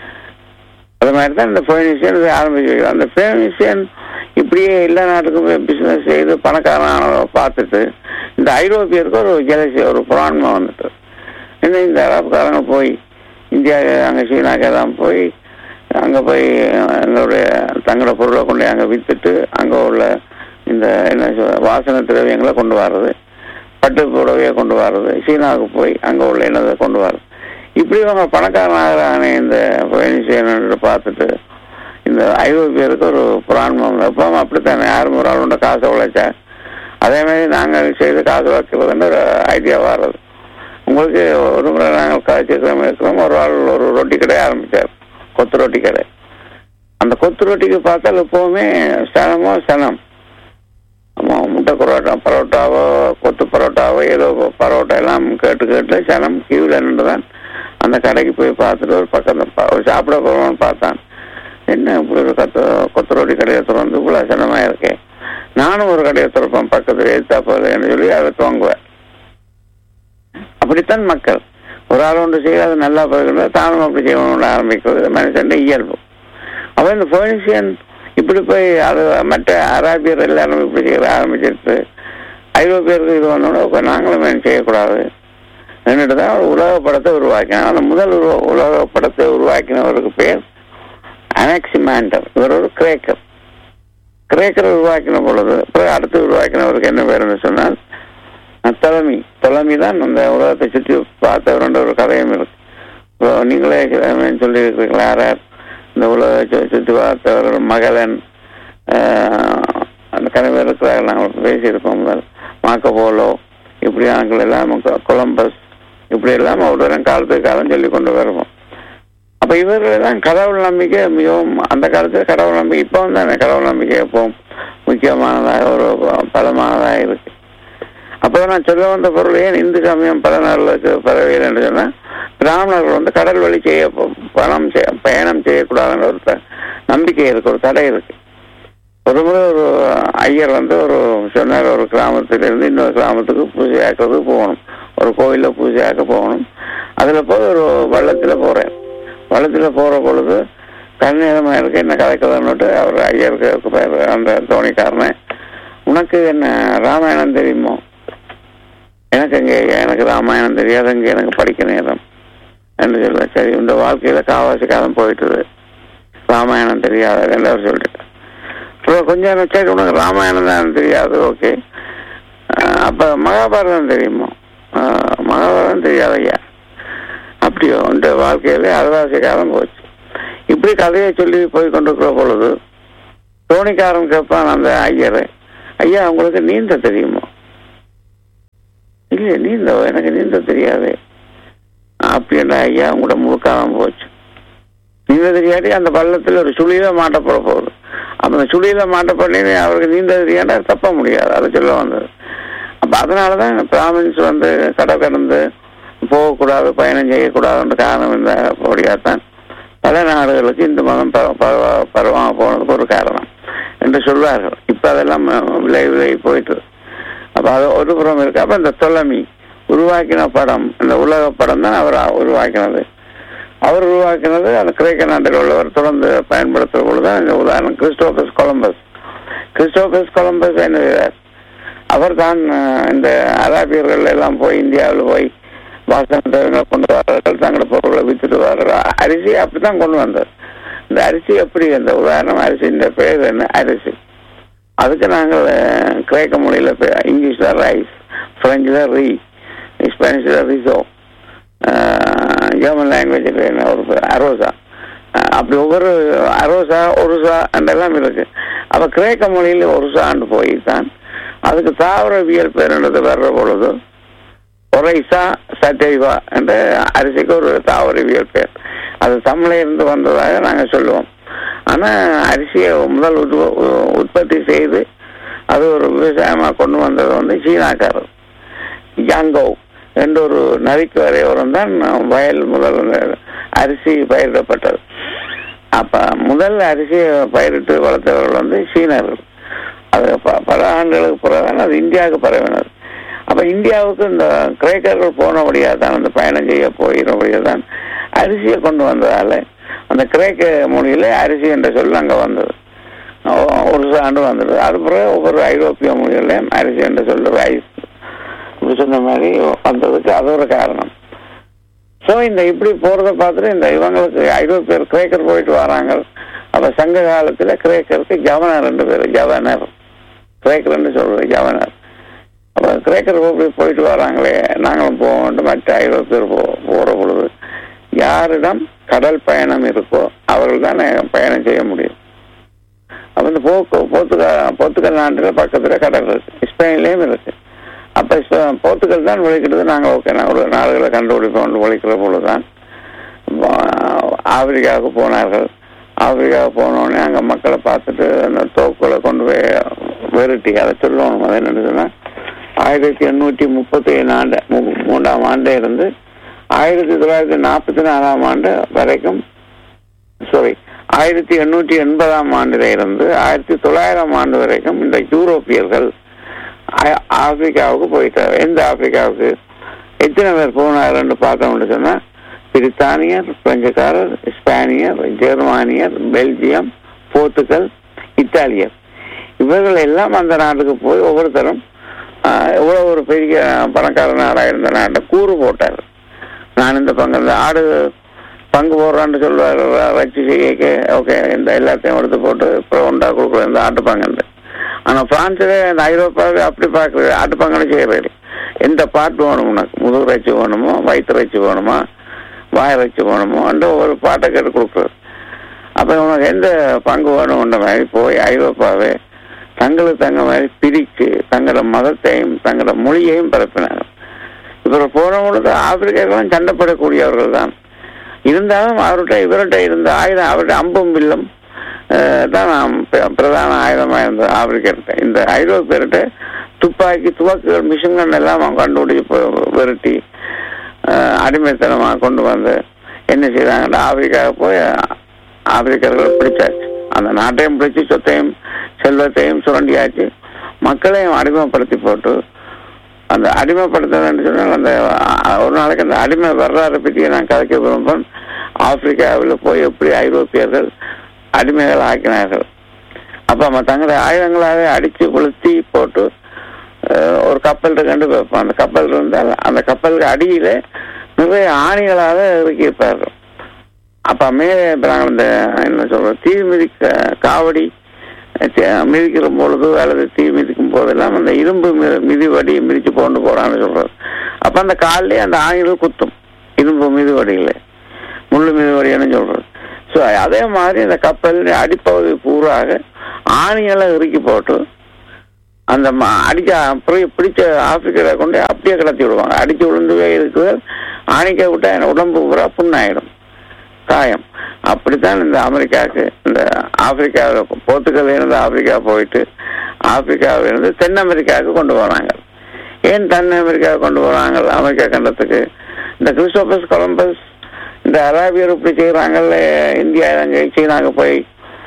அது மாதிரி தான் இந்த ஃபோனிஷியன் ஆரம்பிச்சு வைக்கிறோம். அந்த ஃபோனிஷியன் இப்படியே எல்லா நாட்டுக்கும் பிஸ்னஸ் செய்து பணக்காரனான பார்த்துட்டு இந்த ஐரோப்பியருக்கு ஒரு ஜெலசி, ஒரு புராணமா வந்துட்டு என்ன இந்த அரபுக்காரங்க போய் இந்தியா அங்கே சீனாக்கே தான் போய் அங்கே போய் எங்களுடைய தங்களோட பொருளை கொண்டு அங்கே விற்றுட்டு அங்கே உள்ள இந்த என்ன வாசனை திரவியங்களை கொண்டு வர்றது, பட்டு புடவையை கொண்டு வர்றது, சீனாவுக்கு போய் அங்கே உள்ள என்னதை கொண்டு வர்றது. இப்படி அவங்க பணக்காரனாக இந்த பயணிச்சு பார்த்துட்டு இந்த ஐரோப்பியருக்கு ஒரு புராணம். எப்போ அப்படித்தானே யாரும் ஒரு ஆளுண்ட காசை உழைச்சா அதே மாதிரி நாங்கள் செய்து காசு வைக்கிறதுன்னு ஒரு ஐடியா வர்றது. உங்களுக்கு ஒரு முறை நாங்கள் காய்ச்சிக்கிறோம் இருக்கிறோம், ஒரு ஆள் ஒரு ரொட்டி கடை ஆரம்பித்தார், கொத்து ரொட்டி கடை. அந்த கொத்து ரொட்டிக்கு பார்த்தால் எப்போவுமே சனம் முட்டை பரோட்டாவோ கொத்து பரோட்டாவோ ஏதோ பரோட்டா எல்லாம் கேட்டு சனம் கியூவில் நின்று தான் அந்த கடைக்கு போய் பார்த்துட்டு ஒரு பக்கம் சாப்பிட போகணும்னு பார்த்தான். என்ன இப்படி ஒரு கொத்து ரொட்டி கடையை திறந்து இவ்வளோ சனமாக இருக்கேன், நானும் ஒரு கடையை திறப்பேன் பக்கத்தில் எழுத்தாப்பதுன்னு சொல்லி அதை துவங்குவேன். அப்படித்தான் மக்கள் ஒரு ஆள் ஒன்று செய்ய அது நல்லா போய்கிறது, தானும் அப்படி செய்யணும்னு ஆரம்பிக்கிறது மனுஷன் இயல்பு. அப்போ இந்த ஃபோனிஷியன் இப்படி போய் அது மற்ற அராபியர் எல்லாரும் இப்படி செய்ய ஆரம்பிச்சிட்டு ஐரோப்பியருக்கு இது வந்தோன்னா நாங்களும் செய்யக்கூடாது என்னட்டு தான் ஒரு உலக படத்தை உருவாக்கினார். அந்த முதல் உலக படத்தை உருவாக்கினவருக்கு பேர் அனெக்சிமாண்டர். இவர் ஒரு கிரேக்கர் உருவாக்கின பொழுது அடுத்து உருவாக்கினவருக்கு என்ன பேருன்னு சொன்னால் தொலமி தான் அந்த உலகத்தை சுற்றி பார்த்தவருன்ற ஒரு கதையும் இருக்கு. இப்போ நீங்களே சொல்லியிருக்கிறீங்களா, யார் இந்த உலகத்தை சுற்றி பார்த்தவர் மகளன் அந்த கதை இருக்கிறார்கள், நாங்கள் பேசியிருப்போம். மார்க்கோபோலோ இப்படி ஆட்கள் எல்லாம் கொலம்பஸ் இப்படி எல்லாம் ஒரு காலத்துக்கு காலம் சொல்லி கொண்டு வருவோம். அப்போ இவர்களெல்லாம் கடவுள் நம்பிக்கை மிகவும் அந்த காலத்தில் கடவுள் நம்பிக்கை இப்போ வந்து கடவுள் நம்பிக்கை எப்போ முக்கியமானதாக ஒரு பலமானதாக இருக்கு. அப்போ நான் சொல்ல வந்த பொருள் ஏன் இந்து சமயம் பல நாளுக்கு பரவியல் என்று சொன்னால் பிராமணர்கள் வந்து கடல் வழி பயணம் செய்யக்கூடாதுன்ற ஒரு நம்பிக்கை இருக்கு, ஒரு தடை இருக்கு. ஒரு முறை ஒரு ஐயர் வந்து ஒரு சொன்னார், ஒரு கிராமத்திலிருந்து இன்னொரு கிராமத்துக்கு பூஜையாக்கிறதுக்கு போகணும், ஒரு கோயிலில் பூஜையாக்க போகணும். அதில் போய் ஒரு வள்ளத்தில் போகிற பொழுது கண்ணீரமாக இருக்கு, என்ன கதைக்கலன்னுட்டு அவர் ஐயருக்கு பேர் அந்த தோணிக்காரனை, உனக்கு என்ன ராமாயணம் தெரியுமோ? எனக்கு ராமாயணம் தெரியாது, இங்கே எனக்கு படிக்க நேரம் என்று சொல்லுவேன். சரி, இந்த வாழ்க்கையில் காவாசி காலம் போயிட்டுது, ராமாயணம் தெரியாது என்று அவர் சொல்லிட்டு கொஞ்சம் சரி உனக்கு ராமாயணம் தான் தெரியாது, ஓகே, அப்போ மகாபாரதம் தெரியுமோ? மகாபாரதம் தெரியாது ஐயா. அப்படியோ இந்த வாழ்க்கையில அறுவாசி காலம் போச்சு. இப்படி கதையை சொல்லி போய் கொண்டிருக்கிற பொழுது தோணிக்காரன் கேட்பான் அந்த ஐயரை, ஐயா உங்களுக்கு நீந்த தெரியுமோ? இல்லை எனக்கு நீந்த தெரியாது. அப்படின்ற ஐயா உங்களோட முழுக்காலம் போச்சு. நீந்த தெரியாட்டி அந்த பள்ளத்தில் ஒரு சுழியில மாட்டப்பட போகுது. அப்போ அந்த சுழியில மாட்டப்படி அவருக்கு நீந்த தெரியாண்டா தப்ப முடியாது, அதை சொல்ல வந்தது. அப்போ அதனாலதான் பிராமின்ஸ் வந்து கடை கடந்து போகக்கூடாது, பயணம் செய்யக்கூடாதுன்ற காரணம் இருந்தபடியாத்தான் பல நாடுகளுக்கு இந்த மதம் பரவாம போனதுக்கு ஒரு காரணம் என்று சொல்வார்கள். இப்போ அதெல்லாம் விலை போயிட்டு. அப்போ அது ஒரு புறம் இருக்கு. அப்போ இந்த உருவாக்கின படம், இந்த உலக படம் தான் அவர் உருவாக்கினது. அவர் உருவாக்கினது அந்த கிரேக்க நாட்டில் உள்ளவர் தொடர்ந்து பயன்படுத்துற பொழுதுதான் இந்த உதாரணம் கிறிஸ்டோபஸ் கொலம்பஸ். கிறிஸ்டோபஸ் கொலம்பஸ் என்ன செய்தார்? அவர் தான் இந்த அராபியர்கள் எல்லாம் போய் இந்தியாவில் போய் வாசனை கொண்டு வரார்கள், தங்களோட பொருட்களை வித்துட்டு வர்றார்கள். அரிசி அப்படித்தான் கொண்டு வந்தார். இந்த அரிசி எப்படி, அந்த உதாரணம் அரிசின்ற பேர் என்ன, அரிசி. அதுக்கு நாங்கள் கிரேக்க மொழியில இங்கிலீஷ்ல ரைஸ், பிரெஞ்சில் ரீ, ஸ்பானிஷ்ல ரிசோ, ஜெர்மன் லாங்குவேஜில் என்ன ஒரு அரோசா, அப்படி ஒவ்வொரு அரோசா ஒருசா என்றெல்லாம் இருக்கு. அப்ப கிரேக்க மொழியில் ஒருசா ஆண்டு போய்தான் அதுக்கு தாவரவியல் பேர் என்றது வர்ற பொழுது ஒரைசா சட்டைவா என்ற அரிசிக்கு ஒரு தாவரவியல் பேர். அது தமிழில் இருந்து வந்ததாக நாங்கள் சொல்லுவோம். ஆனா அரிசியை முதல் உற்பத்தி செய்து அது ஒரு விவசாயமா கொண்டு வந்தது வந்து சீனாக்காரர் யாங்கோ என்ற ஒரு நதிக்கு வரையோரம் தான் வயல் முதல் அரிசி பயிரிடப்பட்டது. அப்ப முதல் அரிசியை பயிரிட்டு வளர்த்தவர்கள் வந்து சீனர்கள். அது பல ஆண்டுகளுக்கு பிறகு அது இந்தியாவுக்கு பரவினது. அப்ப இந்தியாவுக்கு இந்த கிரேக்கர்கள் போனபடியா தான் அந்த பயணம் செய்ய போயிடபடியா தான் அரிசியை கொண்டு வந்ததால அந்த கிரேக்க மொழியில அரிசி என்ற சொல் அங்க வந்தது. ஒரு ஆண்டு வந்தது. அது பிறகு ஒவ்வொரு ஐரோப்பிய மொழிகளையும் அரிசி என்ற சொல்லு ரைஸ் இப்படி சொன்ன மாதிரி வந்ததுக்கு அது ஒரு காரணம். ஸோ இந்த இப்படி போறதை பார்த்துட்டு இந்த இவங்களுக்கு ஐரோப்பியர் கிரேக்கர் போயிட்டு வராங்க. அப்ப சங்க காலத்துல கிரேக்கருக்கு ஜவனர் ரெண்டு பேர், ஜவனர் கிரேக்கர்ன்னு சொல்றது ஜவனர். அப்ப கிரேக்கர் போயிட்டு வராங்களே, நாங்களும் போக வேண்டும். மற்ற ஐரோப்பியர் போற பொழுது யாரிடம் கடல் பயணம் இருக்கோ அவர்கள் தான் பயணம் செய்ய முடியும். அப்ப இந்த போர்த்துகல் நாட்டில் பக்கத்துல கடல் இருக்கு, ஸ்பெயின்லயும் இருக்கு. அப்ப போர்த்துகல் தான் விளைக்கிறது. நாங்க ஓகே நான் ஒரு நாடுகளை கண்டுபிடிப்போம் விளைக்கிற பொழுதுதான் ஆப்பிரிக்காவுக்கு போனார்கள். ஆப்பிரிக்காவுக்கு போனோடனே அங்க மக்களை பார்த்துட்டு அந்த தோப்புகளை கொண்டு போய் வெறுட்டி அதை சொல்லணும். அதை என்னன்னா 1833 ஆண்டு இருந்து 1944 ஆண்டு வரைக்கும் 1880 ஆண்டுல இருந்து 1900 ஆண்டு வரைக்கும் இந்த யூரோப்பியர்கள் ஆப்பிரிக்காவுக்கு போயிட்டார். எந்த ஆப்பிரிக்காவுக்கு எத்தனை பேர் போனார்ன்னு பார்த்தோம்னு சொன்னா பிரித்தானியர், பிரெஞ்சுக்காரர், ஸ்பானியர், ஜெர்மானியர், பெல்ஜியம், போர்த்துகல், இத்தாலியர், இவர்கள் எல்லாம் அந்த நாட்டுக்கு போய் ஒவ்வொருத்தரும் எவ்வளவு ஒரு பெரிய பணக்கார நாடாக இருந்த நாட்டை கூறு போட்டார். நான் இந்த ஆடு பங்கு போடுறான்னு சொல்லுவார். வச்சு செய்ய ஓகே இந்த எல்லாத்தையும் எடுத்து போட்டு அப்புறம் ஒன்றா கொடுக்குற இந்த ஆட்டு பங்குன்னு. ஆனா பிரான்ஸ்ல இந்த ஐரோப்பாவுக்கு அப்படி பார்க்கறது ஆட்டு பங்குன்னு செய்யறது. எந்த பாட்டு வேணும் உனக்கு, முதுகு இறைச்சி வேணுமோ, வயிற்று இறைச்சி வேணுமா, வாய் இறைச்சி வேணுமோ அந்த ஒரு பாட்டை கேட்டு கொடுக்குறது. அப்ப உனக்கு எந்த பங்கு வேணும்ன்ற மாதிரி போய் ஐரோப்பாவே தங்களுக்கு தங்க மாதிரி பிரித்து தங்களோட மதத்தையும் தங்களோட மொழியையும் பரப்பினாங்க. இவர் போன பொழுது ஆப்பிரிக்கர்களும் சண்டைப்படக்கூடியவர்கள் தான் இருந்தாலும் இவர்கிட்ட இருந்த ஆயுதம், அவருடைய அம்பும் வில்லும் தான் பிரதான ஆயுதமா இருந்தது ஆப்பிரிக்கர்கிட்ட. இந்த ஐரோப்பியர்கிட்ட துப்பாக்கி, துவக்குகள், மிஷின்கள் எல்லாம் கண்டுபிடிச்சு விரட்டி அடிமைத்தனமா கொண்டு வந்து என்ன செய்தாங்கன்னா ஆப்பிரிக்காவுக்கு போய் ஆப்பிரிக்கர்கள் பிடிச்சாச்சு. அந்த நாட்டையும் பிடிச்சி சொத்தையும் செல்வத்தையும் சுரண்டியாச்சு. மக்களையும் அடிமைப்படுத்தி போட்டு அந்த அடிமைப்படுத்துறதுன்னு சொன்னால் அந்த ஒரு நாளைக்கு அந்த அடிமை வரலாறை பற்றி நான் கதைக்க விரும்புகிறேன். ஆப்பிரிக்காவில் போய் எப்படி ஐரோப்பியர்கள் அடிமைகள் ஆக்கினார்கள். அப்ப தங்களை ஆயுதங்களாக அடிச்சு கொளுத்தி போட்டு ஒரு கப்பல் கண்டு வைப்போம். அந்த கப்பல் இருந்தால் அந்த கப்பலுக்கு அடியில நிறைய ஆணிகளாக இறக்கியிருப்பார்கள். அப்ப மேலே இந்த என்ன சொல்ற தீ மிதிக்க காவடி மிதிக்கிற பொழுது அல்லது தீ மிதிக்கும் போதெல்லாம் அந்த இரும்பு மிதிவடி மிதிச்சு கொண்டு போறான்னு சொல்றது. அப்ப அந்த காலிலே அந்த ஆணிகள் குத்தும், இரும்பு மிதிவடியில முள்ளு மிதிவடின்னு சொல்றது. ஸோ அதே மாதிரி இந்த கப்பல் அடிப்பகுதி பூராக ஆணிகளை இறுக்கி போட்டு அந்த அடிக்க பிடிச்ச ஆப்பிரிக்கரை கொண்டு அப்படியே கிடத்தி விடுவாங்க. அடிச்சு விழுந்துவே இருக்குது, ஆணிக்க விட்டா என் உடம்பு பூரா புண்ணாயிடும், காயம். அப்படித்தான் இந்த அமெரிக்காவுக்கு இந்த ஆப்பிரிக்காவில் போர்த்துகல் இருந்து ஆப்பிரிக்கா போயிட்டு ஆப்பிரிக்காவிலிருந்து தென் அமெரிக்காவுக்கு கொண்டு போறாங்க. ஏன் தென் அமெரிக்காவுக்கு கொண்டு போறாங்க? அமெரிக்கா கண்டத்துக்கு இந்த கிறிஸ்டோபஸ் கொலம்பஸ் இந்த அராபியர் இப்படி செய்யறாங்கல்ல, இந்தியா இலங்கை சீனாவுக்கு போய்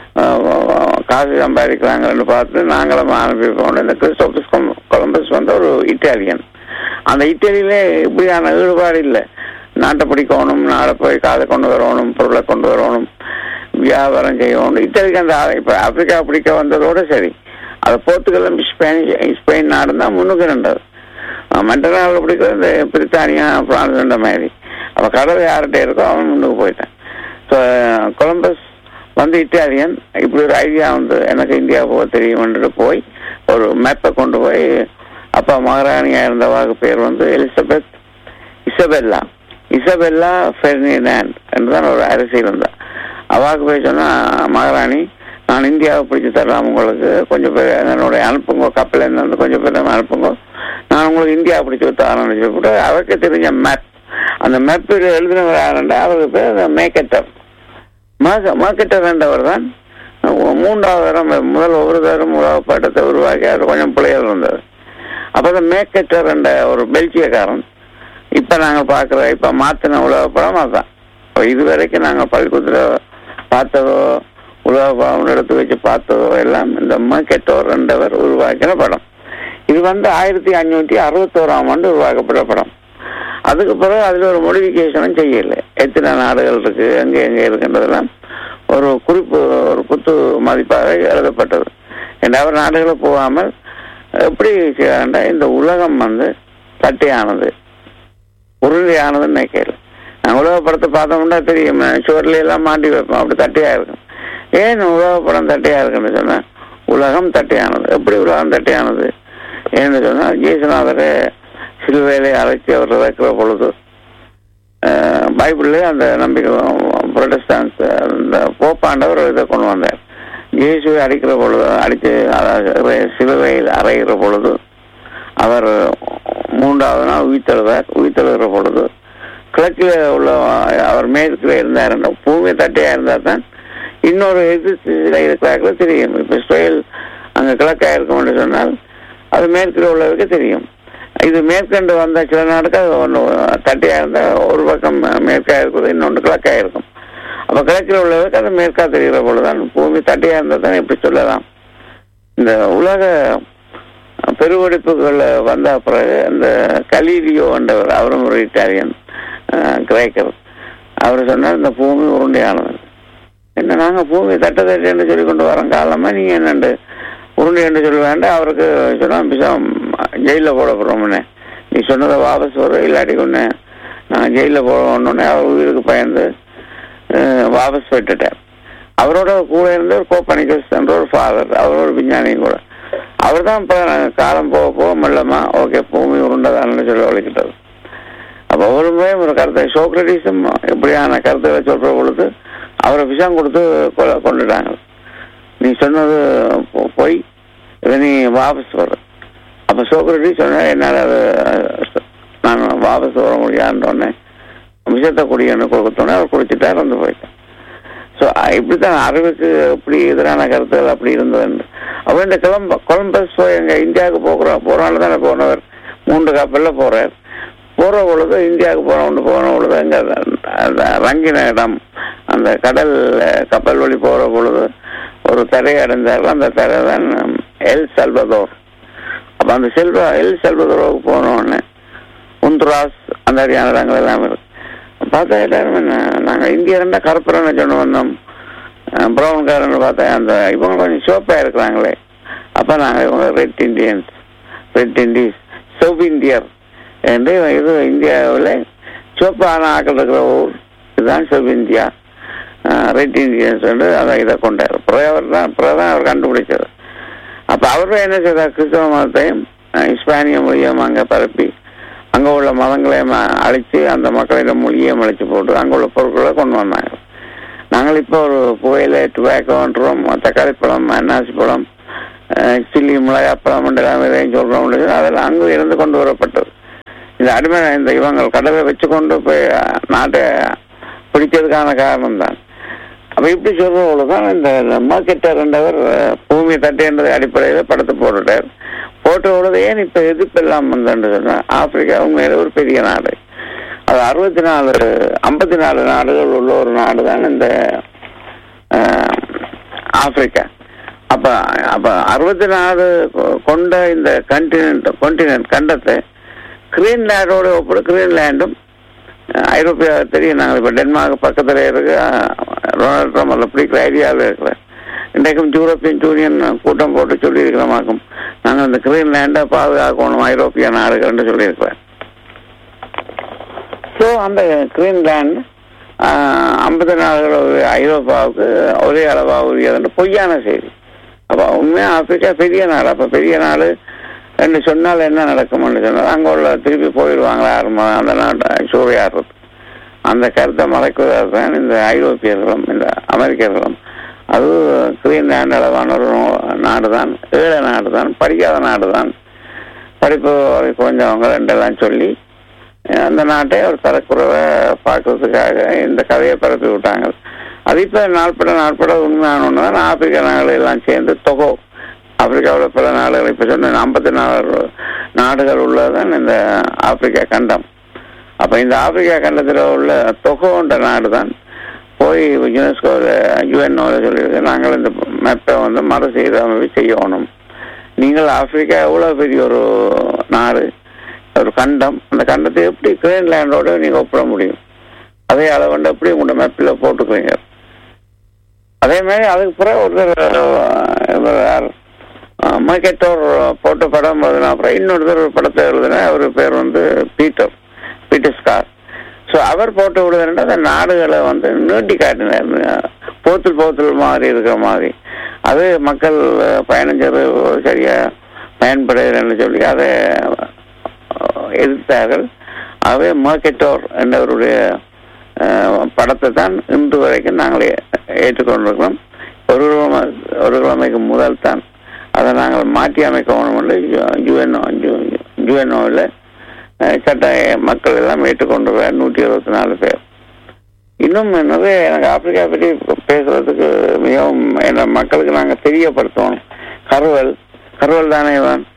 காசு சம்பாதிக்கிறாங்கன்னு பார்த்து நாங்களும் அனுப்பிப்போம். இந்த கிறிஸ்டோபஸ் கொலம்பஸ் வந்து ஒரு இட்டாலியன். அந்த இத்தாலியிலே இப்படியான ஈடுபாடு இல்லை. நாட்டை பிடிக்கணும், நாடை போய் காதை கொண்டு வரணும், பொருளை கொண்டு வரணும், வியாபாரம் செய்யணும். இத்தாலிக்கு அந்த இப்போ ஆப்பிரிக்கா பிடிக்க வந்ததோட சரி. அதை போர்த்துகலும் ஸ்பெயின் நாடு தான் முன்னுக்கு நின்றது. மற்ற நாளில் பிடிக்கிறது இந்த பிரித்தானியா, பிரான்ஸ் மாதிரி. அப்போ கடல் யார்கிட்ட இருக்கோ அவன் முன்னுக்கு போயிட்டான். ஸோ கொலம்பஸ் வந்து இட்டாலியன். இப்படி ஒரு ஐடியா வந்து எனக்கு இந்தியா போக தெரியும்ன்ட்டு போய் ஒரு மேப்பை கொண்டு போய், அப்பா மகாராணியாக இருந்தவாக்கு பேர் வந்து இசபெல்லா ஃபெர்டினாண்ட் என்றுதான் ஒரு அரசி இருந்தா. அவாக்கு போய் சொன்னா, மகாராணி நான் இந்தியாவை பிடிச்சி தரலாம், உங்களுக்கு கொஞ்சம் பேர் என்னுடைய அனுப்புங்க, கப்பலேருந்து வந்து கொஞ்சம் பேர் அனுப்புங்க, நான் உங்களுக்கு இந்தியா பிடிச்சி தரேன்னு சொல்லிவிட்டு அவருக்கு தெரிஞ்ச மேப், அந்த மேப் எழுதினவர் யாருண்டா அவருக்கு பேர் மேக்கெட்டர். மார்க்கெட்டர் என்றவர் தான் 3வது தரம் முதல் ஒவ்வொரு தரம் உலக பாட்டத்தை உருவாக்கி அது கொஞ்சம் பிள்ளைகள் இருந்தது. அப்போ அந்த மேக்கெட்டர் என்ற ஒரு பெல்ஜியக்காரன் இப்போ நாங்கள் பார்க்குற இப்போ மாற்றின உலக படம் அதுதான். இதுவரைக்கும் நாங்கள் பள்ளிக்கூடத்தில் பார்த்ததோ உலக படம் எடுத்து வச்சு பார்த்ததோ எல்லாம் இந்த மேக்கெட்டர் என்றவர் உருவாக்கின படம். இது வந்து 1561ஆம் ஆண்டு உருவாக்கப்பட்ட படம். அதுக்கு பிறகு அதில் ஒரு மோடிஃபிகேஷனும் செய்யலை. எத்தனை நாடுகள் இருக்கு, எங்கே இருக்குன்றதெல்லாம் ஒரு குறிப்பு, ஒரு குத்து மதிப்பாக எழுதப்பட்டது. ரெண்டாவது நாடுகளை போகாமல் எப்படி செய்யறா, இந்த உலகம் வந்து தட்டையானது, உறுதியானதுன்னு நினைக்கல. நாங்கள் உலக படத்தை பார்த்தோம்னா தெரியும், சுவர்ல எல்லாம் மாட்டி வைப்போம், அப்படி தட்டையா இருக்கும். ஏன் உலக படம் தட்டையா இருக்குன்னு சொன்னா, உலகம் தட்டையானது. எப்படி உலகம் தட்டையானது ஏன்னு சொன்னா, ஜேசுநாதரை சிலுவையிலே அழைச்சி அவர் இறக்கிற பொழுது பைபிள்ல அந்த நம்பிக்கை புரொட்டஸ்டான்ஸ் அந்த போப்பாண்டவர் இதை கொண்டு வந்தார். இயேசுவை அடிக்கிற பொழுது, அடித்து சிலுவையில் அறைகிற பொழுது அவர் 3வது நாள் உயிர்த்தெழுகிற பொழுது கிழக்கில் உள்ள அவர் மேற்கில் இருந்தார். பூமி தட்டையா இருந்தா தான் இன்னொரு எதிர்த்து இருக்கிறார்கள தெரியும். இப்ப இஸ்ரேல் அங்க கிழக்கா இருக்கும் என்று சொன்னால் அது மேற்கில் உள்ளவருக்கு தெரியும். இது மேற்கண்டு வந்த சில நாடுக்கு அது ஒன்று தட்டையா இருந்தா ஒரு பக்கம் மேற்கா இருக்குது, இன்னொன்று கிழக்கா இருக்கும். அப்ப கிழக்கில் உள்ளவருக்கு அது மேற்கா தெரிகிற பொழுதுதான் பூமி தட்டையா இருந்தா தான் இப்படி சொல்லலாம். இந்த உலக பெருவெடிப்புகள் வந்த பிறகு இந்த கலீலியோ என்றவர், அவரும் ஒரு இட்டாலியன் கிரேக்கர், அவர் சொன்னார் இந்த பூமி உருண்டையானது. என்ன நாங்க பூமி தட்டை என்று சொல்லி கொண்டு வரோம் காலமா, நீங்க என்னண்டு உருண்டை என்று சொல்ல வேண்டாம். அவருக்கு சொன்னா பிசம் ஜெயிலில் போட போறோம்னே, நீ சொன்னதை வாபஸ் வரும், இல்லாட்டி ஒன்று நான் ஜெயிலில் போடணுன்னே அவர் உயிருக்கு பயந்து வாபஸ் விட்டுட்டார். அவரோட கூட இருந்த ஒரு கோப்பனிகஸ் என்ற ஒரு ஃபாதர், அவர் ஒரு விஞ்ஞானியும் கூட. அவர் தான் இப்போ காலம் போக போக மெல்லமா ஓகே பூமி உருண்டதான்னு சொல்லி வலிக்கிட்டது. அப்போ ஒவ்வொருமே ஒரு கருத்தை, சோக்ரட்டிஸும் இப்படியான கருத்துக்களை சொல்ற பொழுது அவரை விஷம் கொடுத்து கொண்டுட்டாங்க. நீ சொன்னது போய் இதை நீ வாபஸ் வர. அப்போ சோக்ரட்டிஸ் சொன்ன என்னால் அது நான் வாபஸ் வர முடியாதுன்னொன்னே விஷத்தை குடியன்னு கொடுத்தோன்னே அவர் குடிச்சிட்டார், வந்து போயிட்டான். ஸோ இப்படித்தான் அறிவுக்கு இப்படி எதிரான கருத்துகள் அப்படி இருந்தது. அப்போ இந்த கொலம்பஸ் போய் எங்கள் இந்தியாவுக்கு போகிறனால தானே போனவர் 3 கப்பலில் போகிறார். போகிற பொழுது இந்தியாவுக்கு போன பொழுது எங்கே ரங்கின இடம், அந்த கடல் கப்பல் வழி போகிற பொழுது ஒரு தரையை அடைந்தார்கள். அந்த தரை தான் எல் சல்வதோர். அப்போ அந்த எல் சல்வதோருக்கு போனோடனே உந்துராஸ் அந்த மாதிரியான இடங்கள் எல்லாம் இருக்கு. பார்த்தா எல்லாரும் என்ன, நாங்கள் இந்தியா ரெண்டா கருப்புறன்னு சொன்ன வந்தோம், ப்ரௌன்காரன்னு பார்த்தா அந்த இவங்க கொஞ்சம் சிவப்பாக இருக்கிறாங்களே. அப்போ நாங்கள் இவங்க ரெட் இண்டீஸ் சவுத் இந்தியர் என்று இது இந்தியாவில் சிவப்பான ஆக்கள் இருக்கிற ஊர் இதுதான் சவுத் இந்தியா, ரெட் இண்டியன்ஸ் என்று அதை இதை கொண்டார். பிறதான் அவர் கண்டுபிடிச்சது. அப்போ அவரும் என்ன செய்தார், கிறிஸ்தவ மதத்தையும் இஸ்பானிய மொழியும் அங்கே பரப்பி அங்கே உள்ள மதங்களையும் அழித்து அந்த மக்களிடம் மொழியையும் அழிச்சு போட்டு அங்கே உள்ள பொருட்களை கொண்டு வந்தாங்க. நாங்கள் இப்போ ஒரு புகையில டுபாக்கோன்றோம், தக்காளி பழம், அன்னாசி பழம், சில்லி மிளகாப்பழம் எல்லாம் இதையும் சொல்கிறோம். அதெல்லாம் அங்கே இருந்து கொண்டு வரப்பட்டது. இந்த அடிமை இந்த இவங்க கடலை வச்சு கொண்டு போய் நாட்டை பிடிச்சதுக்கான காரணம் தான். அப்போ இப்படி சொல்றவங்களுதான் இந்த மார்க்கெட்டர் என்றவர் பூமி தட்டைன்றது அடிப்படையில் படத்தை போட்டுட்டார். போட்ட பொழுது ஏன் இப்போ எதிர்ப்பெல்லாம் வந்தேன்னு சொன்னால், ஆப்பிரிக்கா உண்மையில ஒரு பெரிய நாடு. அது 54 நாடுகள் உள்ள ஒரு நாடு தான் இந்த ஆப்பிரிக்கா. அப்போ 64 கொண்ட இந்த கண்டினென்ட் கண்டத்தை கிரீன்லாண்டோட ஒப்பிட கிரீன்லாண்டும் ஐரோப்பியா தெரியும். நாங்கள் இப்போ டென்மார்க் பக்கத்தில் இருக்கு. டொனால்ட் ட்ரம்ப் அதில் பிடிக்கிற ஐடியாவில் இருக்கிறேன். இன்றைக்கும் யூரோப்பியன் யூனியன் கூட்டம் போட்டு சொல்லியிருக்கிறோமாக்கும் நாங்கள் இந்த கிரீன்லாண்டை பாதுகாக்கணும் ஐரோப்பிய நாடுகள் சொல்லியிருக்கிறேன். ஸோ அந்த கிரீன்லாண்ட் 50 நாடுகள் ஐரோப்பாவுக்கு ஒரே அளவாக உரியதுன்னு பொய்யான செய்தி. அப்போ உண்மையாக ஆப்பிரிக்கா பெரிய நாடு. அப்போ பெரிய நாடு என்று சொன்னால் என்ன நடக்கும்னு சொன்னால் அங்கே உள்ள திருப்பி போயிடுவாங்களா அந்த நாட்டை சூறையாடுறது. அந்த கருத்தை மறைக்குவதாக தான் இந்த ஐரோப்பியர்களும் இந்த அமெரிக்கர்களும் அது கிரீன்லாண்ட் அளவான ஒரு நாடு தான், ஏழை நாடு தான், படிக்காத நாடு தான், படிப்பு கொஞ்சவங்க ரெண்டெல்லாம் சொல்லி அந்த நாட்டை ஒரு தரக்குறைவை பார்க்கறதுக்காக இந்த கதையை பரப்பி விட்டாங்க. அது இப்போ நாட்பட உண்மையான தான் ஆப்பிரிக்கா நாடுகள் எல்லாம் சேர்ந்து தொகை ஆப்பிரிக்காவில் பல நாடுகள் இப்போ சொன்ன 54 நாடுகள் உள்ளதான் இந்த ஆப்பிரிக்கா கண்டம். அப்போ இந்த ஆப்பிரிக்கா கண்டத்தில் உள்ள தொகைன்ற நாடு தான் போய் யுனெஸ்கோவில் யுஎன்ஓவில் சொல்லியிருக்கு, நாங்கள் இந்த மேப்பை மறுசீரமைப்பு செய்யணும். நீங்கள் ஆப்பிரிக்கா எவ்வளோ பெரிய ஒரு நாடு, ஒரு கண்டம், அந்த கண்டத்தை எப்படி கிரீன்லாண்டோட நீங்கள் ஒப்பிட முடியும்? அதே அளவுண்டு எப்படி உங்களோட மேப்பில் போட்டுக்குவீங்க? அதே மாதிரி அதுக்கு பிறகு ஒருத்தர் மைக்கேட்டோர் போட்ட படம் அப்புறம் இன்னொருத்தர் ஒரு படத்தை எழுதுனா அவர் பேர் பீட்டர் ஸ்கார். ஸோ அவர் போட்டு விடுதுன்னா அந்த நாடுகளை நீட்டி காட்டினார், போத்தல் மாதிரி இருக்கிற மாதிரி. அது மக்கள் பயணிச்சது சரியாக பயன்படுதுன்னு சொல்லி அதை எதிர்த்தார்கள். ஆகவே மைக்கேட்டோர் என்றவருடைய படத்தை தான் இன்று வரைக்கும் நாங்கள் ஏற்றுக்கொண்டிருக்கிறோம். ஒரு கிழமைக்கு முதல் தான் அதை நாங்கள் மாற்றி அமைக்கணும் என்று யுஎன்ஓவில் சட்ட மக்கள் எல்லாம் ஏற்றுக்கொண்டிருக்கிறார் 124 பேர். இன்னும் என்னது எனக்கு ஆப்பிரிக்கா பற்றி பேசுறதுக்கு மிகவும் மக்களுக்கு நாங்கள் தெரியப்படுத்தணும். கருவல் தானே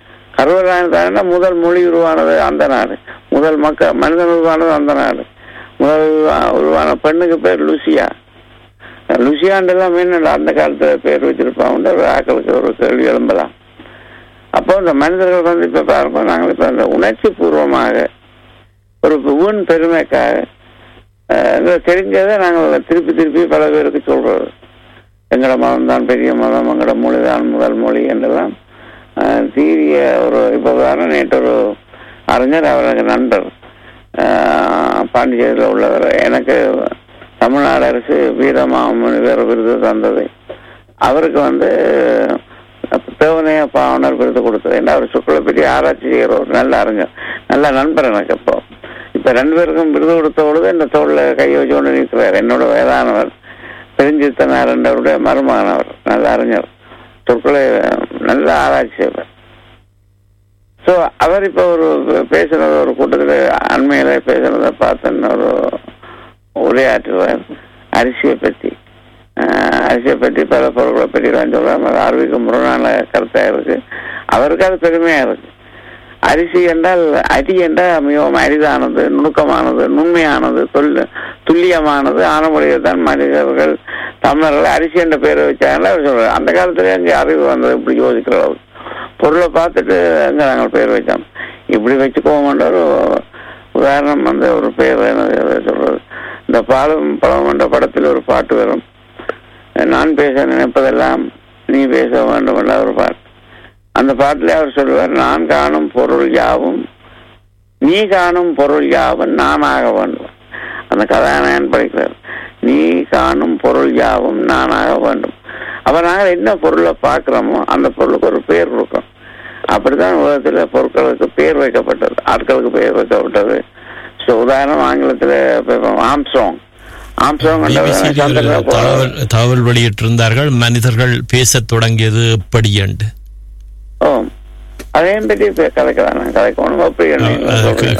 தானே முதல் மொழி உருவானது அந்த நாடு, முதல் மனிதன் உருவானது அந்த நாடு, முதல் உருவான பெண்ணுக்கு பேர் லுசியாண்டெல்லாம் என்னடா அந்த காலத்தில் பேர் வச்சிருப்பாங்க ஒரு ஆக்களுக்கு ஒரு கேள்வி எழும்பலாம். அப்போ இந்த மனிதர்கள் இப்போ பாருங்க, நாங்கள் இப்போ அந்த உணர்ச்சி பூர்வமாக ஒரு வீண் பெருமைக்காக தெரிஞ்சதை நாங்கள் திருப்பி பல பேருக்கு சொல்றது. எங்களோட மதம் தான் பெரிய மதம், எங்களோட மொழி தான் முதல் மொழி என்றெல்லாம் தீரிய ஒரு இப்போ நேற்று ஒரு அறிஞர், அவருக்கு நண்பர், பாண்டிச்சேரியில் உள்ளவர், எனக்கு தமிழ்நாடு அரசு வீரமாமுனிவர் விருது தந்தது. அவருக்கு தேவனைய பாவனர் விருது கொடுத்தது. ஏன்னா அவர் சுக்களை பற்றி ஆராய்ச்சி செய்கிற ஒரு நல்ல அறிஞர், நல்ல நண்பர் எனக்கு. இப்போ 2 பேருக்கும் விருது கொடுத்த பொழுது இந்த தோளில் கையை வச்சு கொண்டு நிற்கிறார். என்னோட வயதானவர் பெருஞ்சித்தனார் என்றவருடைய மருமகனவர், நல்ல அறிஞர், சொற்களை நல்ல ஆராய்ச்சி செய்வார். ஸோ அவர் இப்போ ஒரு பேசுனது ஒரு கூட்டத்தில் அண்மையில பேசுனதை பார்த்தேன். ஒரு உரையாற்றுவார் அரிசியை பற்றி பல பொருட்களை பற்றி சொல்றாரு. அது அறிவுக்கு முரணான கருத்தா இருக்கு. அவருக்கு அது பெருமையா இருக்கு. அரிசி என்றால் அரி என்றால் மிகவும் அரிதானது, நுணுக்கமானது, நுண்மையானது, துல்லியமானது, ஆனமுறையதான் மனிதர்கள் தமிழர்கள் அரிசி என்ற பேரை வச்சாங்கன்னு அவர் சொல்றாரு. அந்த காலத்துல அங்கே அறிவு வந்தது இப்படி யோசிக்கிற அளவுக்கு. பொருளை பார்த்துட்டு அங்கே நாங்கள் பேர் வச்சோம். இப்படி வச்சுக்கோமன்ற ஒரு உதாரணம் ஒரு பேர் சொல்றது. இந்த பழம் என்ற படத்தில் ஒரு பாட்டு வரும், நான் பேச நினைப்பதெல்லாம் நீ பேச வேண்டும் என்ற ஒரு பாட்டு. அந்த பாட்டிலே அவர் சொல்லுவார், நான் காணும் பொருள் யாவும் நீ காணும் பொருள் யாவும் நானாக வேண்டும். அந்த கதாநாயகன் படிக்கிறார், நீ காணும் பொருள் யாவும் நானாக வேண்டும். அப்ப நாங்கள் என்ன பொருளை பார்க்கிறோமோ அந்த பொருளுக்கு ஒரு பேர் இருக்கும். அப்படித்தான் உலகத்துல பொருட்களுக்கு பேர் வைக்கப்பட்டது, ஆட்களுக்கு பேர் வைக்கப்பட்டது. உதாரணம் ஆங்கிலத்தில் தகவல் வெளியிட்டிருந்தார்கள், மனிதர்கள் பேச தொடங்கியது எப்படி என்று. அதையும் பற்றி கதைக்கணும் அப்படி